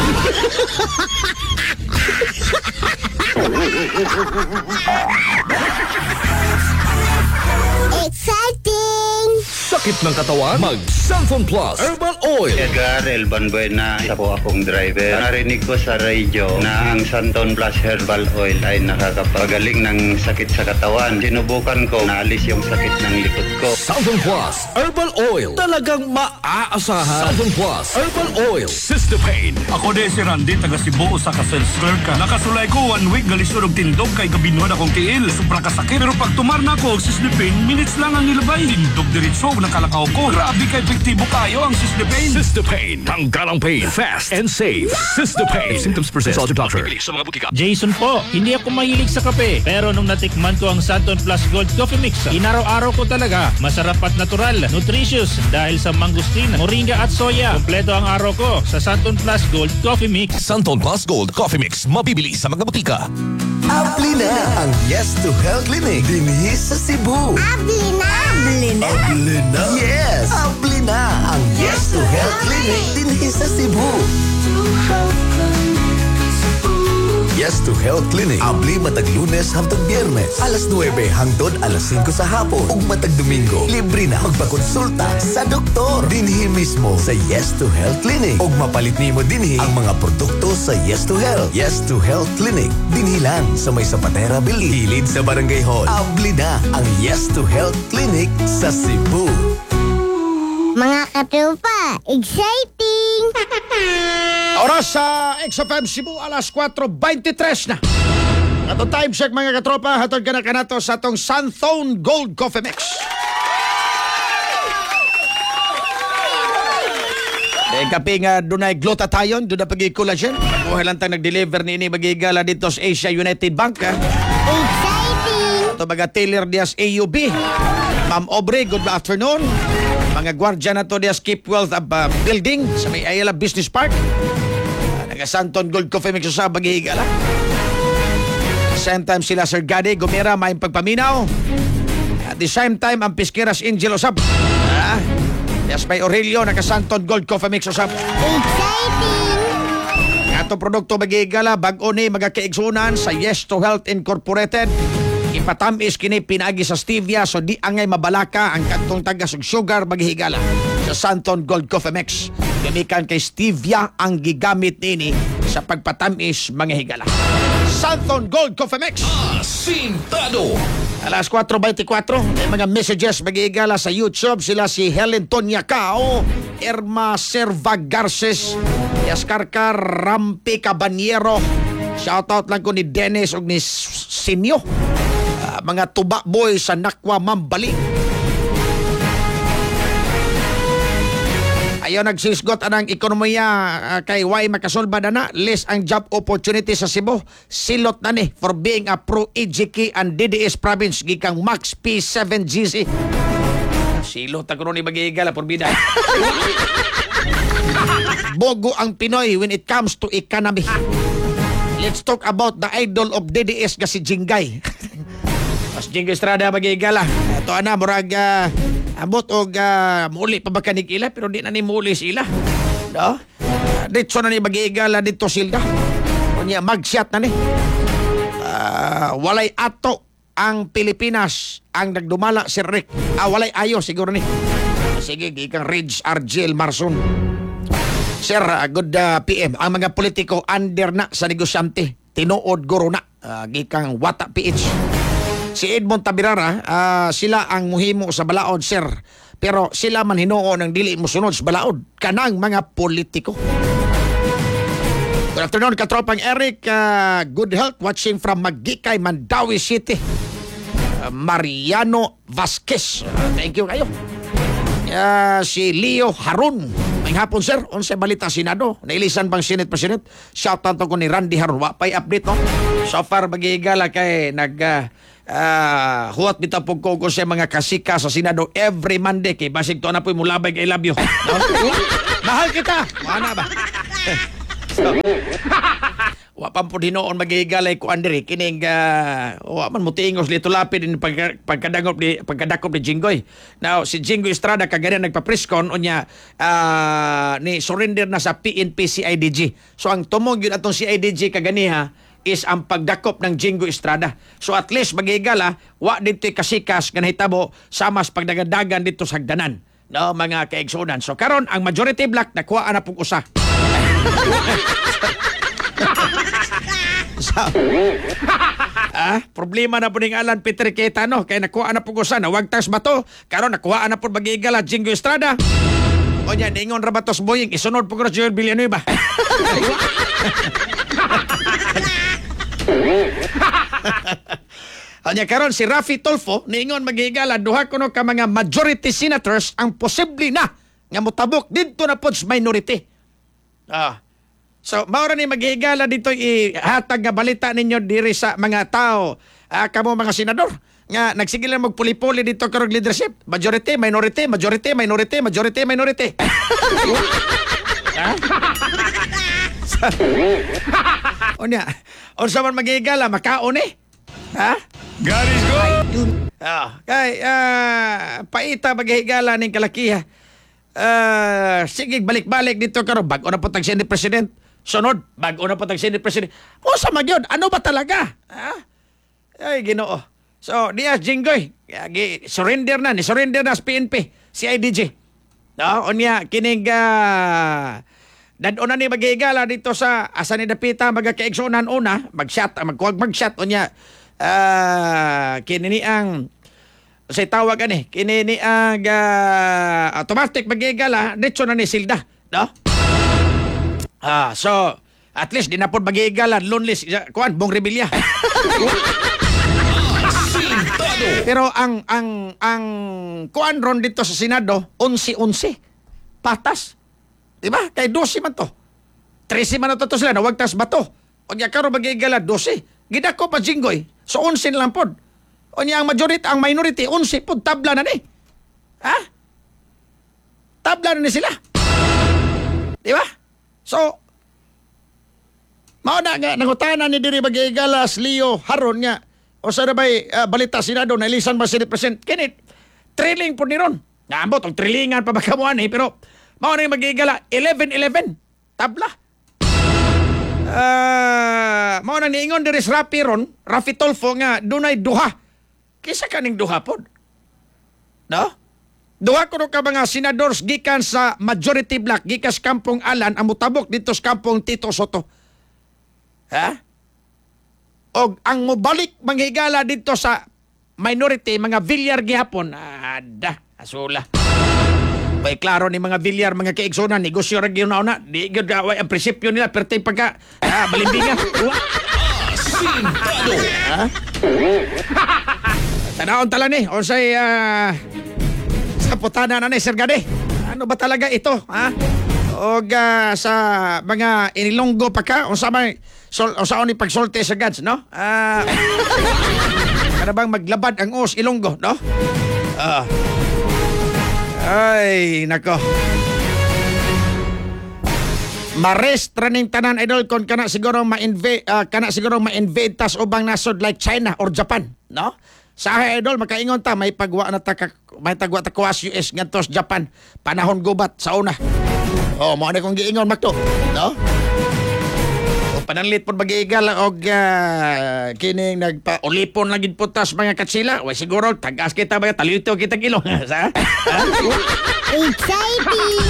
J: Exciting!
C: Sakit ng katawan? Mag Santon Plus Herbal Oil.
K: Edgar Elban Buena, isa po akong driver. Narinig ko sa radio na ang Santon Plus Herbal Oil ay nakakapagaling ng sakit sa katawan. Sinubukan ko, naalis yung sakit ng likod ko.
C: Santon Plus Herbal Oil. Talagang maaasahan. Santon Plus Herbal Oil. Cystopain.
L: Ako de si Randy, taga Cebu, sa ka-self-care ka. Nakasulay ko one week, galisod og tindog kay gabinuan akong tiil. Supra kasakit. Pero pag tumar na ako, sislipin, minutes lang ang nilabay. Tindog diritso, nakalakaw ko. Grabe ka epektibo kayo ang sislipin.
C: Cystopain. Tanggal ang pain. Fast and safe. Cystopain. If symptoms persist, consult your doctor. Sa mga butika.
M: Jason po, hindi ako mahilig sa kape. Pero nung natikman ko ang Santon Plus Gold Coffee Mix, inaraw-araw ko talaga. Masarap at natural, nutritious dahil sa mangustin, moringa at soya. Kompleto ang araw ko sa Santon Plus Gold Coffee Mix.
C: Santon Plus Gold Coffee Mix. Mabibili sa mga butika.
N: Abli na ang Yes to Health Clinic dinhi sa Cebu.
J: Abli na! Abli na!
N: Abli na? Yes! Abli na ang Yes to Health Clinic dinhi sa Cebu. Yes to Health Clinic. Abli matag Lunes hangtod Biyernes. Alas nuwebe hangtod alas singko sa hapon. Ug matag Domingo, libre na magpakonsulta sa doktor. Dinhi mismo sa Yes to Health Clinic. Ug mapalit nimo dinhi ang mga produkto sa Yes to Health. Yes to Health Clinic. Dinhi lang sa may Zapatera Building. Hilid sa Barangay Hall. Abli na ang Yes to Health Clinic sa Cebu.
J: Mga katupa, exciting!
A: Oras sa X F M Cebu, alas four twenty-three na. Atong time check mga katropa, hatod ka na kanato sa atong Santon Gold Coffee Mix. Dahil kapi nga dunay glutathione, dunay pagi collagen. Buhay lang tang nag-deliver ni ini magigala dito sa Asia United Bank. Ha?
J: Exciting!
A: Ito mga Taylor Diaz A U B. Ma'am Aubrey, good afternoon. Mga gwardya na to Diaz Keep Wealth uh, Building sa may Ayala Business Park. Uh, Naga Santon Gold Coffee Mix sa magigala. Same time sila Sir Gade, Gumira, may pagpaminaw. At the same time, ang Pisquiras Angel Usap. Ah, yes, may Aurelio, naka-Santon Gold Coffee Mix Usap.
J: Exciting!
A: Ato produkto magigala, bag-o ni magakaigsunan sa Yes to Health Incorporated. Ipatamis kini pinagi sa stevia so di angay mabalaka ang kantong tagas og sugar maghigala sa Santon Gold Coffee Mix. Gamikan kay stevia ang gigamit nini sa pagpatamis mga higala. Santon Gold Coffee Mix.
C: Asintado.
A: Alas four twenty-four, may mga messages maghigala sa YouTube. Sila si Helen Tonya Cao, Irma Serva Garces, Yaskarkar Rampi Cabanyero. Shoutout lang ko ni Dennis og ni Sinyo. Uh, mga tuba boy sa Nakwa Mambali. Ayaw nagsisgot anang ekonomiya uh, kay Way makasolba na na. List ang job opportunity sa Cebu. Silot na ni for being a pro-E G K and D D S province gikang Max P seven G C. Silot na kuno ni magigala por bida. Bogo ang Pinoy when it comes to economy. Let's talk about the idol of D D S kasi Jingay. Mas Jingay Estrada magigala. Ito ana murag uh, abot og uh, muli pa ba kanig ila pero di na ni muli sila. No? Uh, dito na ni magigala dito sila. Kunya magshot na ni. Uh, walay ato ang Pilipinas ang nagdumala si Rick. Ah, walay ayo siguro ni. Sige, gikang Ridge Argel Marson. Sir, uh, good uh, P M. Ang mga politiko under na sa negosyante. Tinuod guro na. Uh, gikang Wata P H. Si Edmond Tabirara, uh, sila ang muhimo sa balaod, sir. Pero sila man hinuo ng dili musunod sa balaod. Kanang mga politiko. Good afternoon, katropang Eric. Uh, good health. Watching from Magikay, Mandawi City. Uh, Mariano Vasquez. Uh, thank you kayo. Uh, si Leo Harun. May hapon, sir. Unsa balita Senado? Nailisan bang Senate President? Shout out ko ni Randy Harun. Wapay update, no? So far, magigala kay nag... Uh, uh, huwat bita po ko sa mga kasika sa Senado every Monday. Kay basig to na po mulabay kay love you. No? Mahal kita. Mana ba? So, wa pa po dinoon maghigalay ko Andre kining uh, wa man mo tingos dito lapid in pag, pagkadangop ni pagkadakop ni Jinggoy. Now si Jinggoy Estrada kagaya nagpa-presscon unya uh, ni surrender na sa P N P C I D G. So ang tumong yun atong C I D G kaganiha is ang pagdakop ng Jinggoy Estrada. So at least maghigala wa dito kasikas nga nahitabo sa mas pagdagadagan dito sa hagdanan. No, mga kaigsunan. So karon ang majority black nakuha na pug usa. So, ah, problema na po ning Alan Peter Cayetano kay nakuha na po usa na wag tas bato karon nakuha na po magigala Jinggoy Estrada. O nya ningon ra batos boying isunod po ko Joel Villanueva. Anya karon si Raffy Tulfo niingon maghigala duha kuno ka mga majority senators ang posible na nga motabok didto na pod minority. Ah. So, maura ni maghigala dito ihatag nga balita ninyo diri sa mga tao, ah, kamo mga senador, nga nagsigilan magpuli-puli dito karong leadership. Majority, minority, majority, minority, majority, minority. Ha? O niya, o sa man maghigala, makaon eh. Ha?
L: God is good!
A: Ah, kay, ah, paita maghigala ning kalakiha. Ah, sige, balik-balik dito karong bago na po tag Senate President. Sunod, bago na po tag Senate President. O sa magyod, ano ba talaga? Ha? Ay, Ginoo. So, Diaz Jinggoy, surrender na, ni surrender na sa P N P, C I D G. No, unya kining uh, dadon na ni maghigala dito sa asa ni dapita magakaigsunan una, mag-shot, magkuwag mag-shot unya. Uh, kini ni ang say tawag ani, kini ni ang uh, automatic maghigala, ditso na ni silda, no? Ah, so at least di na pod magigala lonely kuan Bong Revilla. Pero ang ang ang kuan ron dito sa Senado eleven-eleven. Patas. Di ba? Kay twelve man to. thirteen man to, to sila na wag tas bato. Og ya karon magigala twelve. Gidako pa Jinggoy. So eleven lang pod. Unya ang majority ang minority eleven pod tabla na ni. Ha? Tabla na ni sila. Di ba? So, mao na nga, nangutanan ni diri magigalas Leo Haron nga, o sa nabay uh, balita Senado na ilisan ba Senate President, kinit, trilling po ni ron. Naambot, ang trillingan pa bakamuan eh, pero mao na yung magigala, eleven-eleven, tabla. Uh, mao na niingon diri sa Raffy ron, Raffy Tulfo nga, dunay duha. Kisa kaning duha pod. No? Duha ko ka mga senadors gikan sa majority black gikan sa Kampong Alan ang mutabok dito sa Kampong Tito Soto. Ha? Og ang mobalik manghigala dito sa minority mga Villar gihapon, ada asula. Bay klaro ni mga Villar mga kaigsunan negosyo ra gyud na di gyud gaway ang prinsipyo nila pertay pagka ah, balimbingan.
C: Sintado.
A: Ha? Tanaon tala ni unsay uh, putana na ni Sir Gade. Ano ba talaga ito, ha? O uh, sa mga inilonggo pa ka, o sa may, sol, o sa ni pagsolte sa gads, no? Ah, uh, ano bang maglabad ang os ilonggo, no? Ah. Uh, ay, nako. Marestra ning tanan idol kon kana siguro ma-invade uh, kana siguro ma-invade tas ubang nasod like China or Japan, no? Sa idol makaingon ta may pagwa na ta may tagwa ta kuwas U S ngadto sa Japan panahon gubat sa una. Oh, mo na kong giingon makto, no? O pananlit pod magiigal og uh, kining nagpa-ulipon lang gid putas mga katsila. Wa siguro tagas kita ba talito kita ilong sa.
J: Exciting.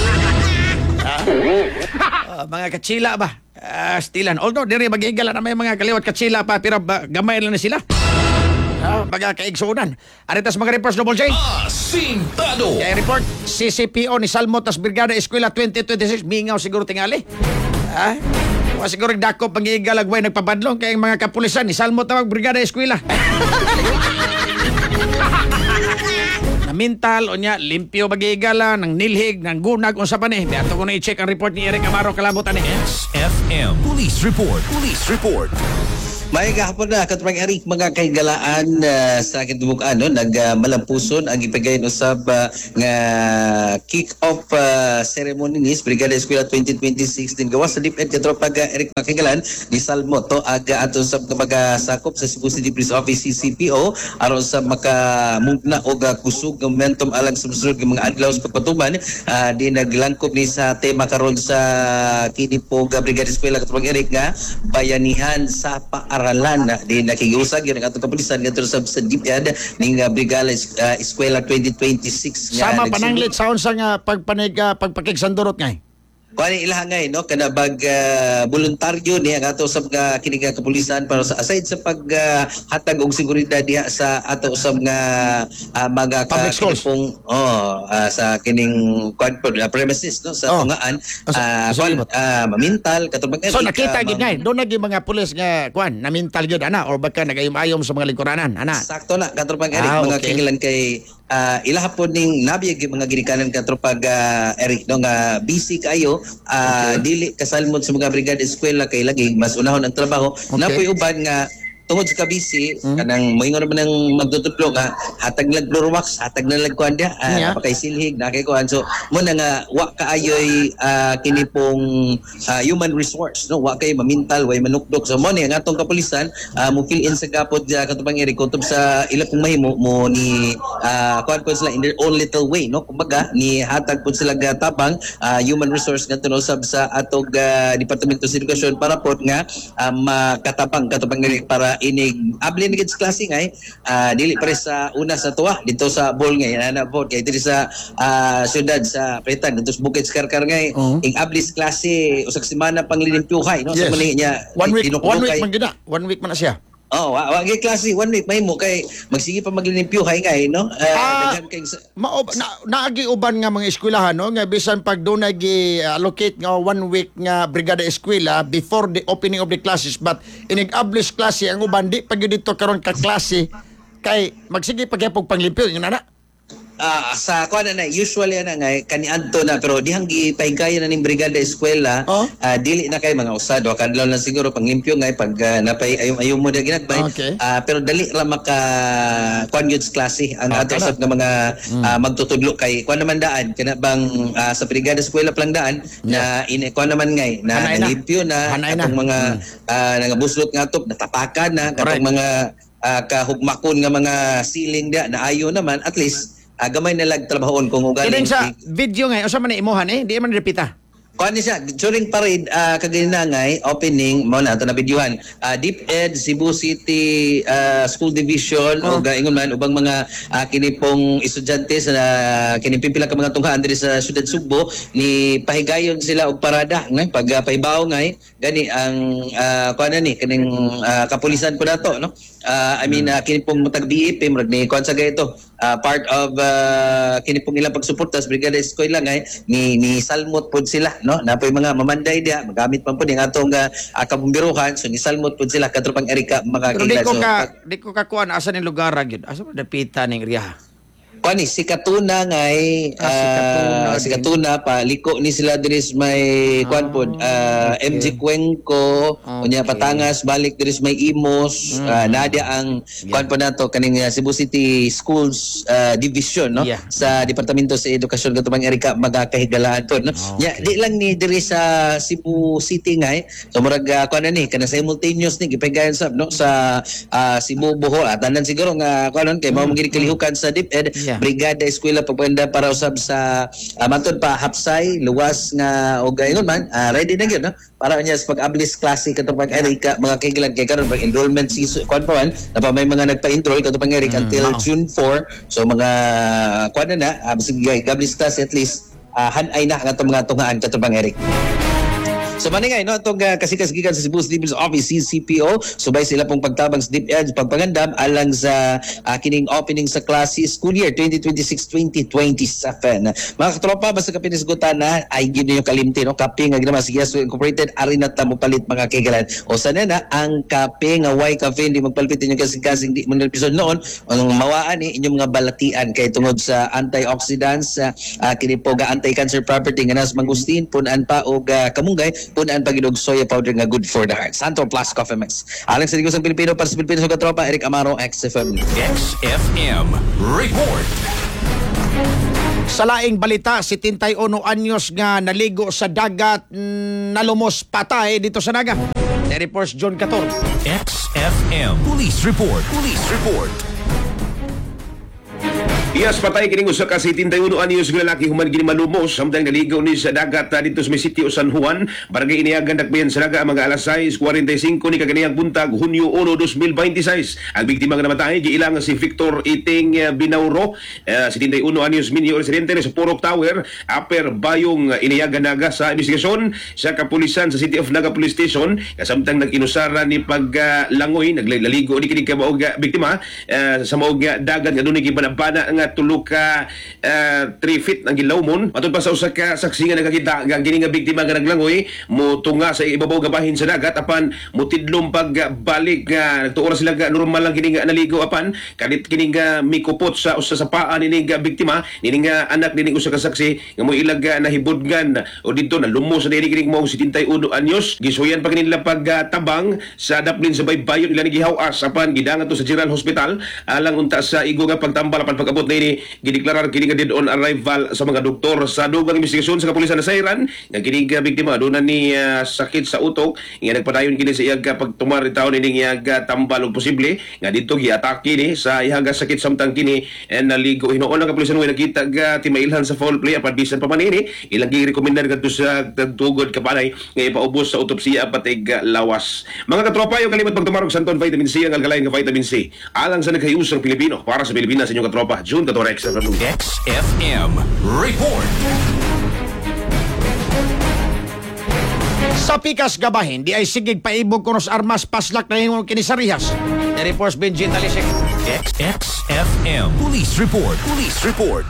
A: Uh, mga katsila ba? Uh, stilan. Although diri magiigal na may mga kaliwat katsila pa pero ba, gamay lang na sila. Ah, mga kaigsunan. Aritas mga reports, Double J.
C: Asintado.
A: Kaya report, C C P O ni Salmo tas Brigada Eskwela twenty twenty-six. Mingaw siguro tingali. Ha? O siguro dako pangigalagway nagpabadlong kaya mga kapulisan ni Salmo tawag Brigada Eskwela. Na mental o niya, limpyo magigala, ng nilhig, ng gunag, unsa pa ni. Ato ko na i-check ang report ni Eric Amaro Kalabutan ni.
C: S F M. Police Report. Police Report.
O: May gahapon na katupang Eric mga kahigalaan uh, sa akin tumukaan no nag uh, malampuson ang ipagayon usab uh, nga kick-off uh, ceremony ni Brigada Eskwela twenty twenty-six din gawas sa DepEd katupang uh, Eric mga kahigalaan ni Salmo to aga ato sa mga sakop sa Cebu City Police Office C C P O aron sa maka mugna og uh, kusog ng momentum alang sa susunod ng mga adlaw sa pagpatuman uh, di naglangkob ni sa tema karon sa kini po uh, Brigada Eskwela katupang Eric nga bayanihan sa paaralan na di nakiusag yun ang atong kapulisan ngadto sa sa DepEd ning uh, Brigada uh, Eskwela twenty twenty-six nga
A: sama pananglit sa unsa nga pagpanig uh, pagpakigsandurot ngay.
O: Kuani ilaha ngay no kana bag uh, voluntaryo ni ang ato usab nga kini nga kapulisan para sa aside sa pag uh, hatag og seguridad diha sa ato usab nga uh, mga
A: public schools
O: pong oh uh, sa kining uh, premises no sa oh. tungaan uh, kwan, uh, mamintal katubang
A: so nakita uh, gid ngay do nagi mga pulis nga kwan na mental gyud ana or baka nagayom-ayom sa mga lingkuranan ana
O: sakto na katubang Eric
A: ah,
O: mga
A: okay.
O: kingilan kay uh, ilaha po ning nabiyag mga ginikanan katupag uh, Eric no nga busy kayo uh, okay. dili kasalmot sa mga brigada eskwela kay lagi mas unahon ang trabaho okay. napoy uban nga tungod sa kabisi mm. kanang moingon naman ng magtutudlo nga hatag lag Clorox hatag na lag kuan dia uh, yeah. napakay silhig na kay kuan so mo na nga wa kaayoy uh, kini pong uh, human resource no wa kay mamintal way manukdok so mo ni nga atong kapulisan uh, mo fill in sa gapod uh, katubang Eric kutob sa ila pong mahimo mo ni uh, kuan ko sila in their own little way no kumbaga ni hatag pud sila tabang uh, human resource nga tunusab sa atog uh, Departamento sa Edukasyon para pod nga uh, makatabang katubang Eric para inig abli ni kids klase ngay uh, dili pare sa una sa tuwa dito sa ball ngay ana po kay diri sa uh, syudad sa Pretan dito sa Bukid Karkar ngay uh-huh. ing ablis klase usak semana pang linimpyuhay no yes. sa mali niya
A: one week one week man gina one week man na siya.
O: Oh, wa wa klase one week may mo kay magsige pa maglinimpyuhay ngay no. Uh,
A: ah, kay maob na naagi uban nga mga eskwelahan no nga bisan pag do nagi allocate nga one week nga brigada eskwela before the opening of the classes but inig-ablis klase ang uban di pag dito karon ka klase kay magsige pagyapog panglimpyo yun ana.
O: Uh, sa kuan na usually ana nga kaniadto na pero dihang gipahigaya na ning brigada eskwela oh? uh, dili na kay mga usado kadlaw na siguro panglimpyo nga pag uh, napay ayom ayom mo na ginagbay okay. uh, pero dali ra maka kuan gyud klase ang okay, ato sa mga hmm. uh, magtutudlo kay kuan naman daan kana bang uh, sa brigada eskwela plang daan yeah. na in kuan naman ngay na nanglimpyo na atong mga hmm. uh, nangabuslot nga top natapakan na katong mga uh, kahugmakon nga mga ceiling dia na ayo naman at least Uh, gamay na lag trabahon kung ugaling.
A: Kining sa video ngay, usa man na imuhan eh, di man repita.
O: Kuan siya during parade uh, kagina ngay opening mo na to na videohan. Uh, DepEd Cebu City uh, School Division oh. o ingon man ubang mga uh, kini pong estudyante sa uh, kini pipila ka mga tunghaan diri sa Syudad Sugbo ni pahigayon sila og parada ngay pag uh, pahibaw ngay gani ang uh, kuan ni kining uh, kapulisan ko nato no. Uh, I mean uh, kini pong matag B E P murag ni kuan sa gayto uh, part of uh, kini pong ilang pagsuporta sa brigada eskwela ngay ni ni salmot pod sila no napoy mga mamanday dia magamit man pud ning atong uh, kabumbiruhan so ni salmot pod sila katropang Erika mga
A: pero di ko ka so, di ko ka kuan asa ning lugar gyud asa man dapita ning area
O: kuani si Katuna ngay uh, ah, si Katuna uh, si Katuna pa liko ni sila diri may kuan pod uh, okay. M G Cuenco okay. unya Patangas balik diri may Imos mm. uh, nadia ang yeah. kuan po nato kaning uh, Cebu City Schools uh, Division no yeah. sa Departamento sa Edukasyon katubang Erika magakahigalaan pod no okay. yeah, di lang ni diri sa Cebu City ngay so murag uh, kuan ni kana simultaneous ni gipahigayon sab no sa uh, Cebu Bohol at tanan siguro nga kuan kay mao mm. kalihukan sa DepEd yeah. Brigada Eskwela pagpanda para usab sa uh, matod pa hapsay luwas nga og ingon man uh, ready na gyud no para niya sa pag-ablis klase katong Erika mga kaigilan kay karon pag enrollment season kuan pa man na pa may mga nagpa-enroll katong Erika mm, until no. June four so mga kuan na na uh, sige ablis klase at least uh, hanay na nga mga tungaan katong Erika. So maningay no atong uh, kasikas-gikan sa Cebu City Police Office C C P O subay sila pong pagtabang sa DepEd pagpangandam alang sa uh, kining opening sa klase school year twenty twenty-six twenty twenty-seven. Mga katropa basta ka pinisgutan na ay gyud niyo kalimti no kape nga ginawa sa Yaso Incorporated ari na ta mo palit mga kaigalan. O sana na ang kape nga white cafe hindi magpalit inyo kasing-kasing di mo episode noon ang mawaan ni inyong mga balatian kay tungod sa antioxidants uh, uh, kini po ga anti-cancer property nga nas mangustin punan pa og uh, kamunggay punaan pagidog soya powder nga good for the heart. Santon Plus Coffee Mix. Alang sa Digos ng Pilipino para sa Pilipino sa Katropa, Eric Amaro, X F M.
C: X F M Report.
A: Sa laing balita, si Tintay Ono Anyos nga naligo sa dagat, mm, nalumos patay dito sa dagat. Reports John Cator.
C: X F M Police Report. Police Report.
P: Iyas patay kining usa ka setenta y uno anyos nga lalaki human gini malumos samtang naligaw ni sa dagat uh, dito sa may sitio San Juan, barangay Iniagan, Dakbayan sa Naga, mga alas sais kuwarenta y singko ni kaganiyang buntag Hunyo uno, dos mil beintiséis. Ang biktima nga namatay giilang si Victor Iting uh, Binauro, uh, setenta y uno anyos, minyo residente sa Purok Tower, Upper Bayong uh, Iniagan, Naga. Sa investigasyon sa kapulisan sa City of Naga Police Station, kasamtang nag-inusara ni paglangoy, uh, naglaligo ni kini ka maog uh, biktima uh, sa maog uh, dagat nga dunay gibanabana nga tulo ka uh, three feet ang gilawmon. Matod pa sa usa ka saksi nga nakakita nga kini nga biktima nga naglangoy mo tunga sa ibabaw nga bahin sa dagat apan mutidlom pagbalik nga nagtuora sila nga normal lang kini nga naligo apan kadit kini nga mikupot sa usa sa paa nini nga biktima nini nga anak nini usa ka saksi nga mo ilag uh, nahibudgan o dito nalumos sa diri kini mo setenta y uno anyos. Gisuyan pa kanila pagtabang uh, sa daplin sa baybayon ila ni gihawas apan gidangan to sa General Hospital alang unta sa igo nga pagtambal apan pagabot ni gideklarar kini nga dead on arrival sa mga doktor sa dugang investigasyon sa kapulisan na Sayran nga kini nga biktima doon ni uh, sakit sa utok nga nagpadayon kini sa iyaga pagtumar taw ni iyaga tambal og posible nga dito giatake ni sa iyaga sakit samtang kini eh, naligo hinuon ang kapulisan nga nakita ga timailhan sa foul play apan bisan pa man ini ilang gi-recommendar kadto sa tugod kapanay nga ipaubos sa autopsiya patig uh, lawas. Mga katropa, yung kalimot pagtumarog Santon Vitamin C ang alkaline nga vitamin C alang sa naghayusang Pilipino para sa Pilipinas sa inyong katropa. June Cator, X F M.
C: X F M Report.
A: Sa pikas gabahin, di ay sigig paibog kunos armas paslak na yung kinisarihas. Reports Benjin Talisik.
C: X X F M Police Report. Police Report.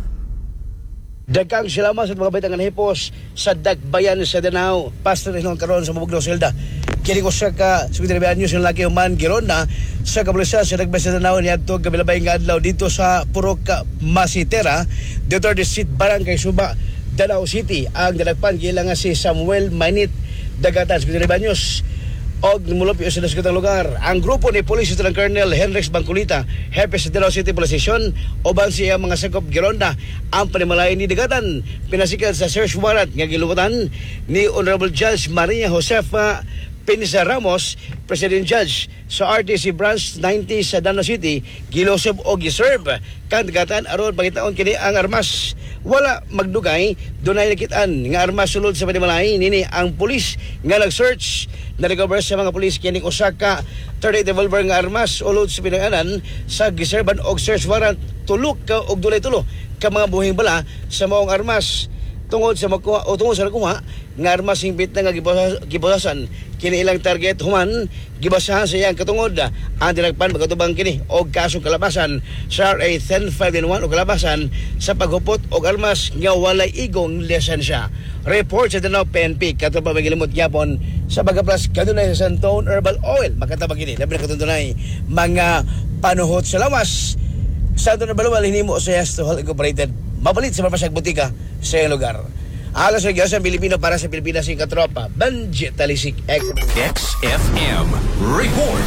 Q: Daghang salamat sa mga baitang hipos sa Dakbayan sa Danao. Pastor Rinong karon sa Mabugnaw Selda. Kini ko sa ka Secretary News ng laki human giron na sa kapulisan sa Dakbayan sa Danao niadto kabilabay nga adlaw dito sa Purok Masitera, Duterte Street, Barangay Suba, Danao City. Ang dalagpan gilang si Samuel Mainit Dagatan, Secretary News. Og mulupyo sa nasikatang lugar ang grupo ni Police Lieutenant Colonel Henrix Bangkulita, Hepe sa Danao City Police Station, uban siya mga sakop gironda ang panimalayan ni Dagatan. Pinasikat sa search warrant nga gilubutan ni Honorable Judge Maria Josefa Pinisa Ramos, President Judge sa R T C Branch ninety sa Danao City, gilosob o giserve kan Dagatan aron pangitaon kini ang armas. Wala magdugay dunay nakitaan nga armas sulod sa panimalayan nini ang pulis nga nag-search na recover sa mga pulis kini usa ka thirty-eight revolver nga armas ulod sa pinanganan sa giserban og search warrant tulo ka og dunay tulo ka mga buhing bala sa maong armas tungod sa makuha o tungod sa nakuha nga armas hingpit na nga gibasasan kini ilang target human gibasahan sa iyang katungod ang dinagpan magkatubang kini og kaso kalabasan sa R A ten five one o kalabasan sa paghupot og armas nga walay igong lisensya. Report sa Danao P N P katong pamagilimot gyapon sa Bagaplas kanunay sa Santon Herbal Oil makatabang kini labi na katuntunay mga panuhot sa lawas. Santon Herbal Oil hinimo sa Yasto Hall Incorporated, mabalit sa mapasag butika sa iyong lugar. Alas sa Giyosan Pilipino para sa Pilipinas yung katropa. Benji Talisik, X
C: F M Report.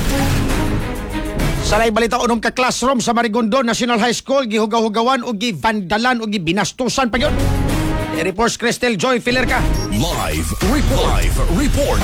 A: Sa laing balita, unong ka classroom sa Marigondon National High School, gihugaw-hugawan o givandalan o gibinastusan pa yun. Reports Cristel Joy Filerka.
C: Live Report. Live Report.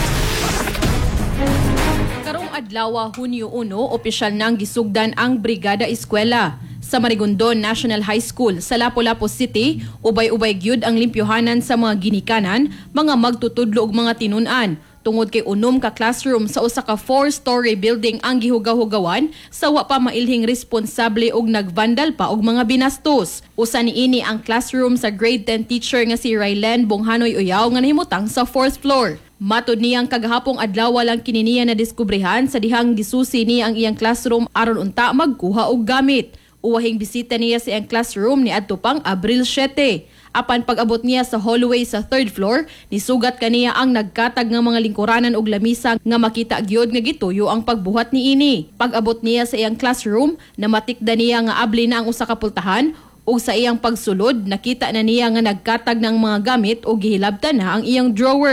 R: Karong adlaw Hunyo uno, opisyal nang gisugdan ang Brigada Eskwela sa Marigondon National High School sa Lapu-Lapu City. Ubay-ubay gyud ang limpyohanan sa mga ginikanan, mga magtutudlo ug mga tinun-an. Tungod kay unom ka classroom sa usa ka four-story building ang gihugaw-hugawan sa wa pa mailhing responsable og nagvandal pa og mga binastos. Usa niini ang classroom sa grade ten teacher nga si Rylen Bonghanoy Uyaw nga nahimutang sa fourth floor. Matod niyang kagahapong adlaw lang kini niya na diskubrehan sa dihang gisusi niya ang iyang classroom aron unta magkuha og gamit. Uwahing bisita niya sa iyang classroom ni adto pang Abril siyete. Apan pag-abot niya sa hallway sa third floor, nisugat kaniya ang nagkatag nga mga lingkuranan og lamisa nga makita gyud nga gituyo ang pagbuhat niini. Pag-abot niya sa iyang classroom, namatikda niya nga abli na ang usa ka pultahan ug sa iyang pagsulod nakita na niya nga nagkatag ng mga gamit o gihilabtan na ang iyang drawer.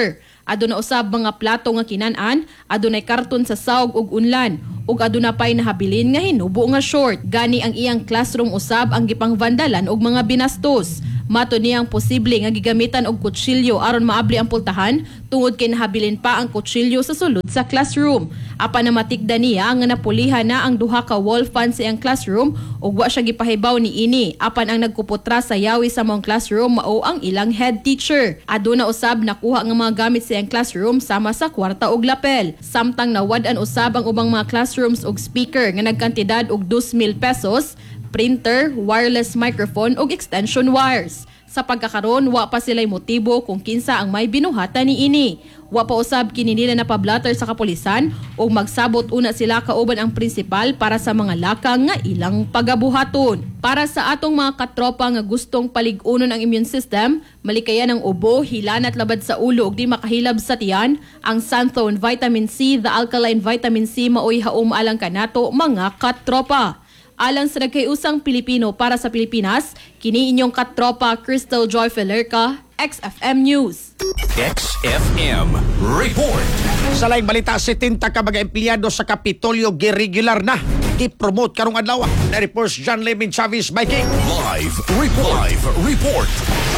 R: Aduna usab mga plato nga kinan-an, adunay karton sa sawg ug unlan, ug aduna pay nahabilin nga hinubo nga short. Gani ang iyang classroom usab ang gipang vandalan og mga binastos. Mato niyang posible nga gigamitan og kutsilyo aron maabli ang pultahan tungod kay nahabilin pa ang kutsilyo sa sulod sa classroom. Apan na matikda niya nga napulihan na ang duha ka wall fan sa iyang classroom ug wa siya gipahibaw ni ini. Apan ang nagkuputra sa yawi sa mong classroom mao ang ilang head teacher. Aduna usab nakuha nga mga gamit sa iyang classroom sama sa kwarta ug lapel. Samtang nawad-an usab ang ubang mga classrooms og speaker nga nagkantidad og two mil pesos, printer, wireless microphone ug extension wires. Sa pagkakaroon, wa pa sila'y motibo kung kinsa ang may binuhatan ni ini. Wa pa usab kini nila na pablatter sa kapulisan o magsabot una sila kauban ang prinsipal para sa mga lakang nga ilang pagabuhaton. Para sa atong mga katropa nga gustong palig-unon ang immune system, malikayan ang ubo, hilan at labad sa ulo ug di makahilab sa tiyan, ang Santhone Vitamin C, the alkaline vitamin C maoy haum alang kanato mga katropa. Alang sa nagkayusang Pilipino para sa Pilipinas, kini inyong katropa Crystal Joy Felerca, X F M News.
C: X F M Report.
A: Sa laing balita, setenta ka mga empleyado sa Kapitolyo giregular na i-promote karong adlaw. Na reports John Levin Chavez Viking.
C: Live report. Live report.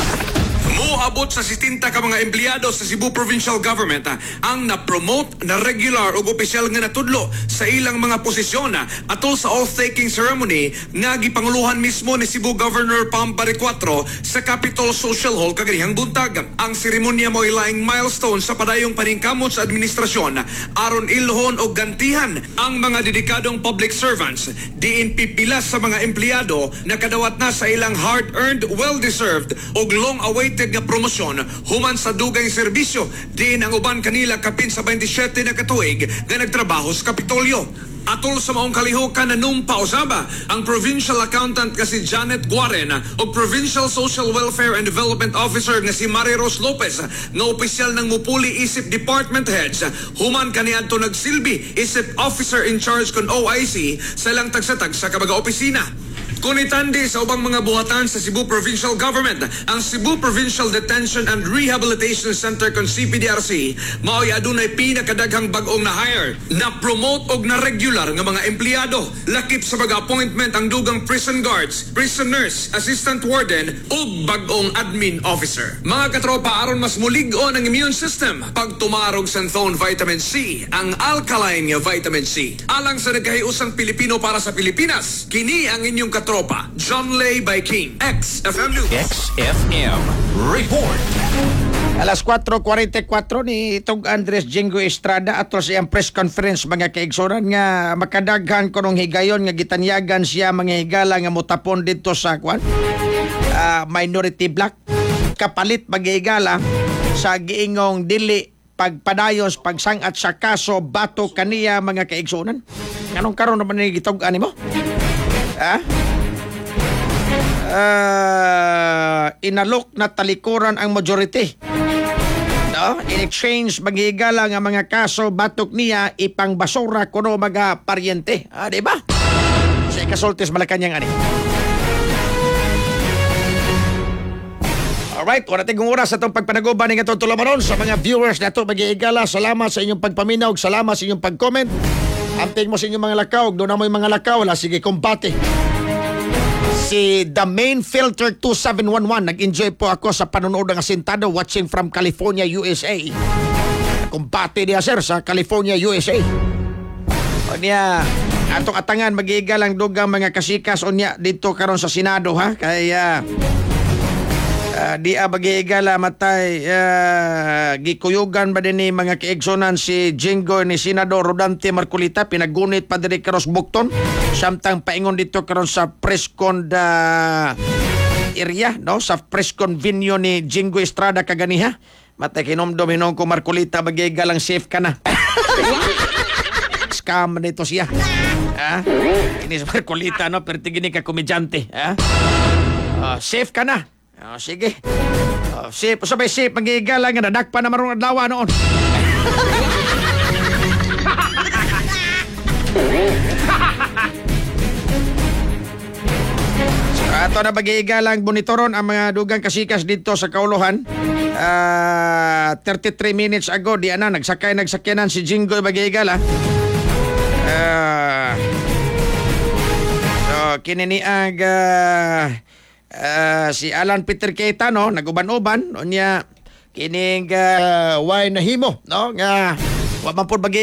S: Moabot sa setenta ka mga empleyado sa Cebu Provincial Government ah, ang na-promote na regular o opisyal nga natudlo sa ilang mga posisyon ah, atol sa oath-taking ceremony nga gipanguluhan mismo ni Cebu Governor Pampari four sa Capitol Social Hall kaganihang buntag. Ang seremonya mo ilaing milestone sa padayong paningkamot sa administrasyon aron ilhon o gantihan ang mga dedikadong public servants diin pipilas sa mga empleyado na kadawat na sa ilang hard-earned, well-deserved o long-awaited nga promosyon human sa dugay serbisyo din ang uban kanila kapin sa twenty-seven na katuig nga nagtrabaho sa Kapitolyo. Atol sa maong kalihukan na numpa usaba ang provincial accountant nga si Janet Guaren o provincial social welfare and development officer nga si Mary Rose Lopez nga opisyal ng mupuli isip department heads human kaniadto nagsilbi isip officer in charge kon O I C sa ilang tagsatag sa kabaga opisina. Kunitandi sa ubang mga buhatan sa Cebu Provincial Government, ang Cebu Provincial Detention and Rehabilitation Center kon C P D R C mao'y adunay pinakadaghang bag-ong na-hire, na-promote og na-regular nga mga empleyado. Lakip sa pag-appointment ang dugang prison guards, prison nurse, assistant warden ug bag-ong admin officer. Mga katropa, aron mas mulig-on ang immune system, pagtumarog Santhone Vitamin C, ang alkaline nga vitamin C. Alang sa nagkahiusang Pilipino para sa Pilipinas, kini ang inyong katropa Tropa, John Lay by King, X F M News.
C: X F M Report.
A: Alas four forty-four ni itong Andres Jingo Estrada atol sa iyang press conference mga kaigsonan nga makadaghan kunong higayon nga gitanyagan siya mga higala nga mutapon dito sa kwan uh, minority black kapalit maghigala sa giingong dili pagpadayos pagsangat sa kaso bato kaniya mga kaigsonan. Anong karon naman ni gitug-an nimo? Ha? Uh, inalok na talikuran ang majority. No? In exchange, maghigala nga mga kaso batok niya ipang basura kuno mga paryente. Ah, di ba? Sa ikasultis Malacanang ani. Alright, wala tigong oras sa itong pagpanaguban ng itong tulamaron sa mga viewers na ito maghigala. Salamat sa inyong pagpaminaw, salamat sa inyong pag-comment. Amping mo sa inyong mga lakaw, doon na mo yung mga lakaw, wala sige kumbate. Si The Main Filter two seven one one, nag-enjoy po ako sa panonood ng asintado watching from California, U S A. Kumpate niya sir sa California, U S A. O niya, atong atangan, mag-iiga lang dugang mga kasikas o niya dito karon sa Senado ha. Kaya uh, di a mag-iigala matay uh, gikuyugan ba din ni mga kiigsonan si Jingo ni Senador Rodante Marcolita pinagunit pa diri karos Bukton samtang paingon dito karon sa presscon da area no sa presscon venue ni Jingo Estrada kaganiha matay kinomdom hinong ko Marcolita mag-iiga lang safe ka na. Scam nito siya ha ini si Marcolita no pero tigini ka komedyante ha uh, safe ka na. Oh, sige. Oh, safe. Sabay safe. Mag-iigala nga. Nadakpa na marunong adlawa noon. So, ato na mag-iigala ang bonitoron ang mga dugang kasikas dito sa Kauluhan. Ah, thirty-three minutes ago di ana nagsakay nagsakyanan si Jingoy Bagigal ah. Ah, so kini ni ag ah, ah, si Alan Peter Keita no naguban-uban unya kining uh, way nahimo no nga wa man pod bagi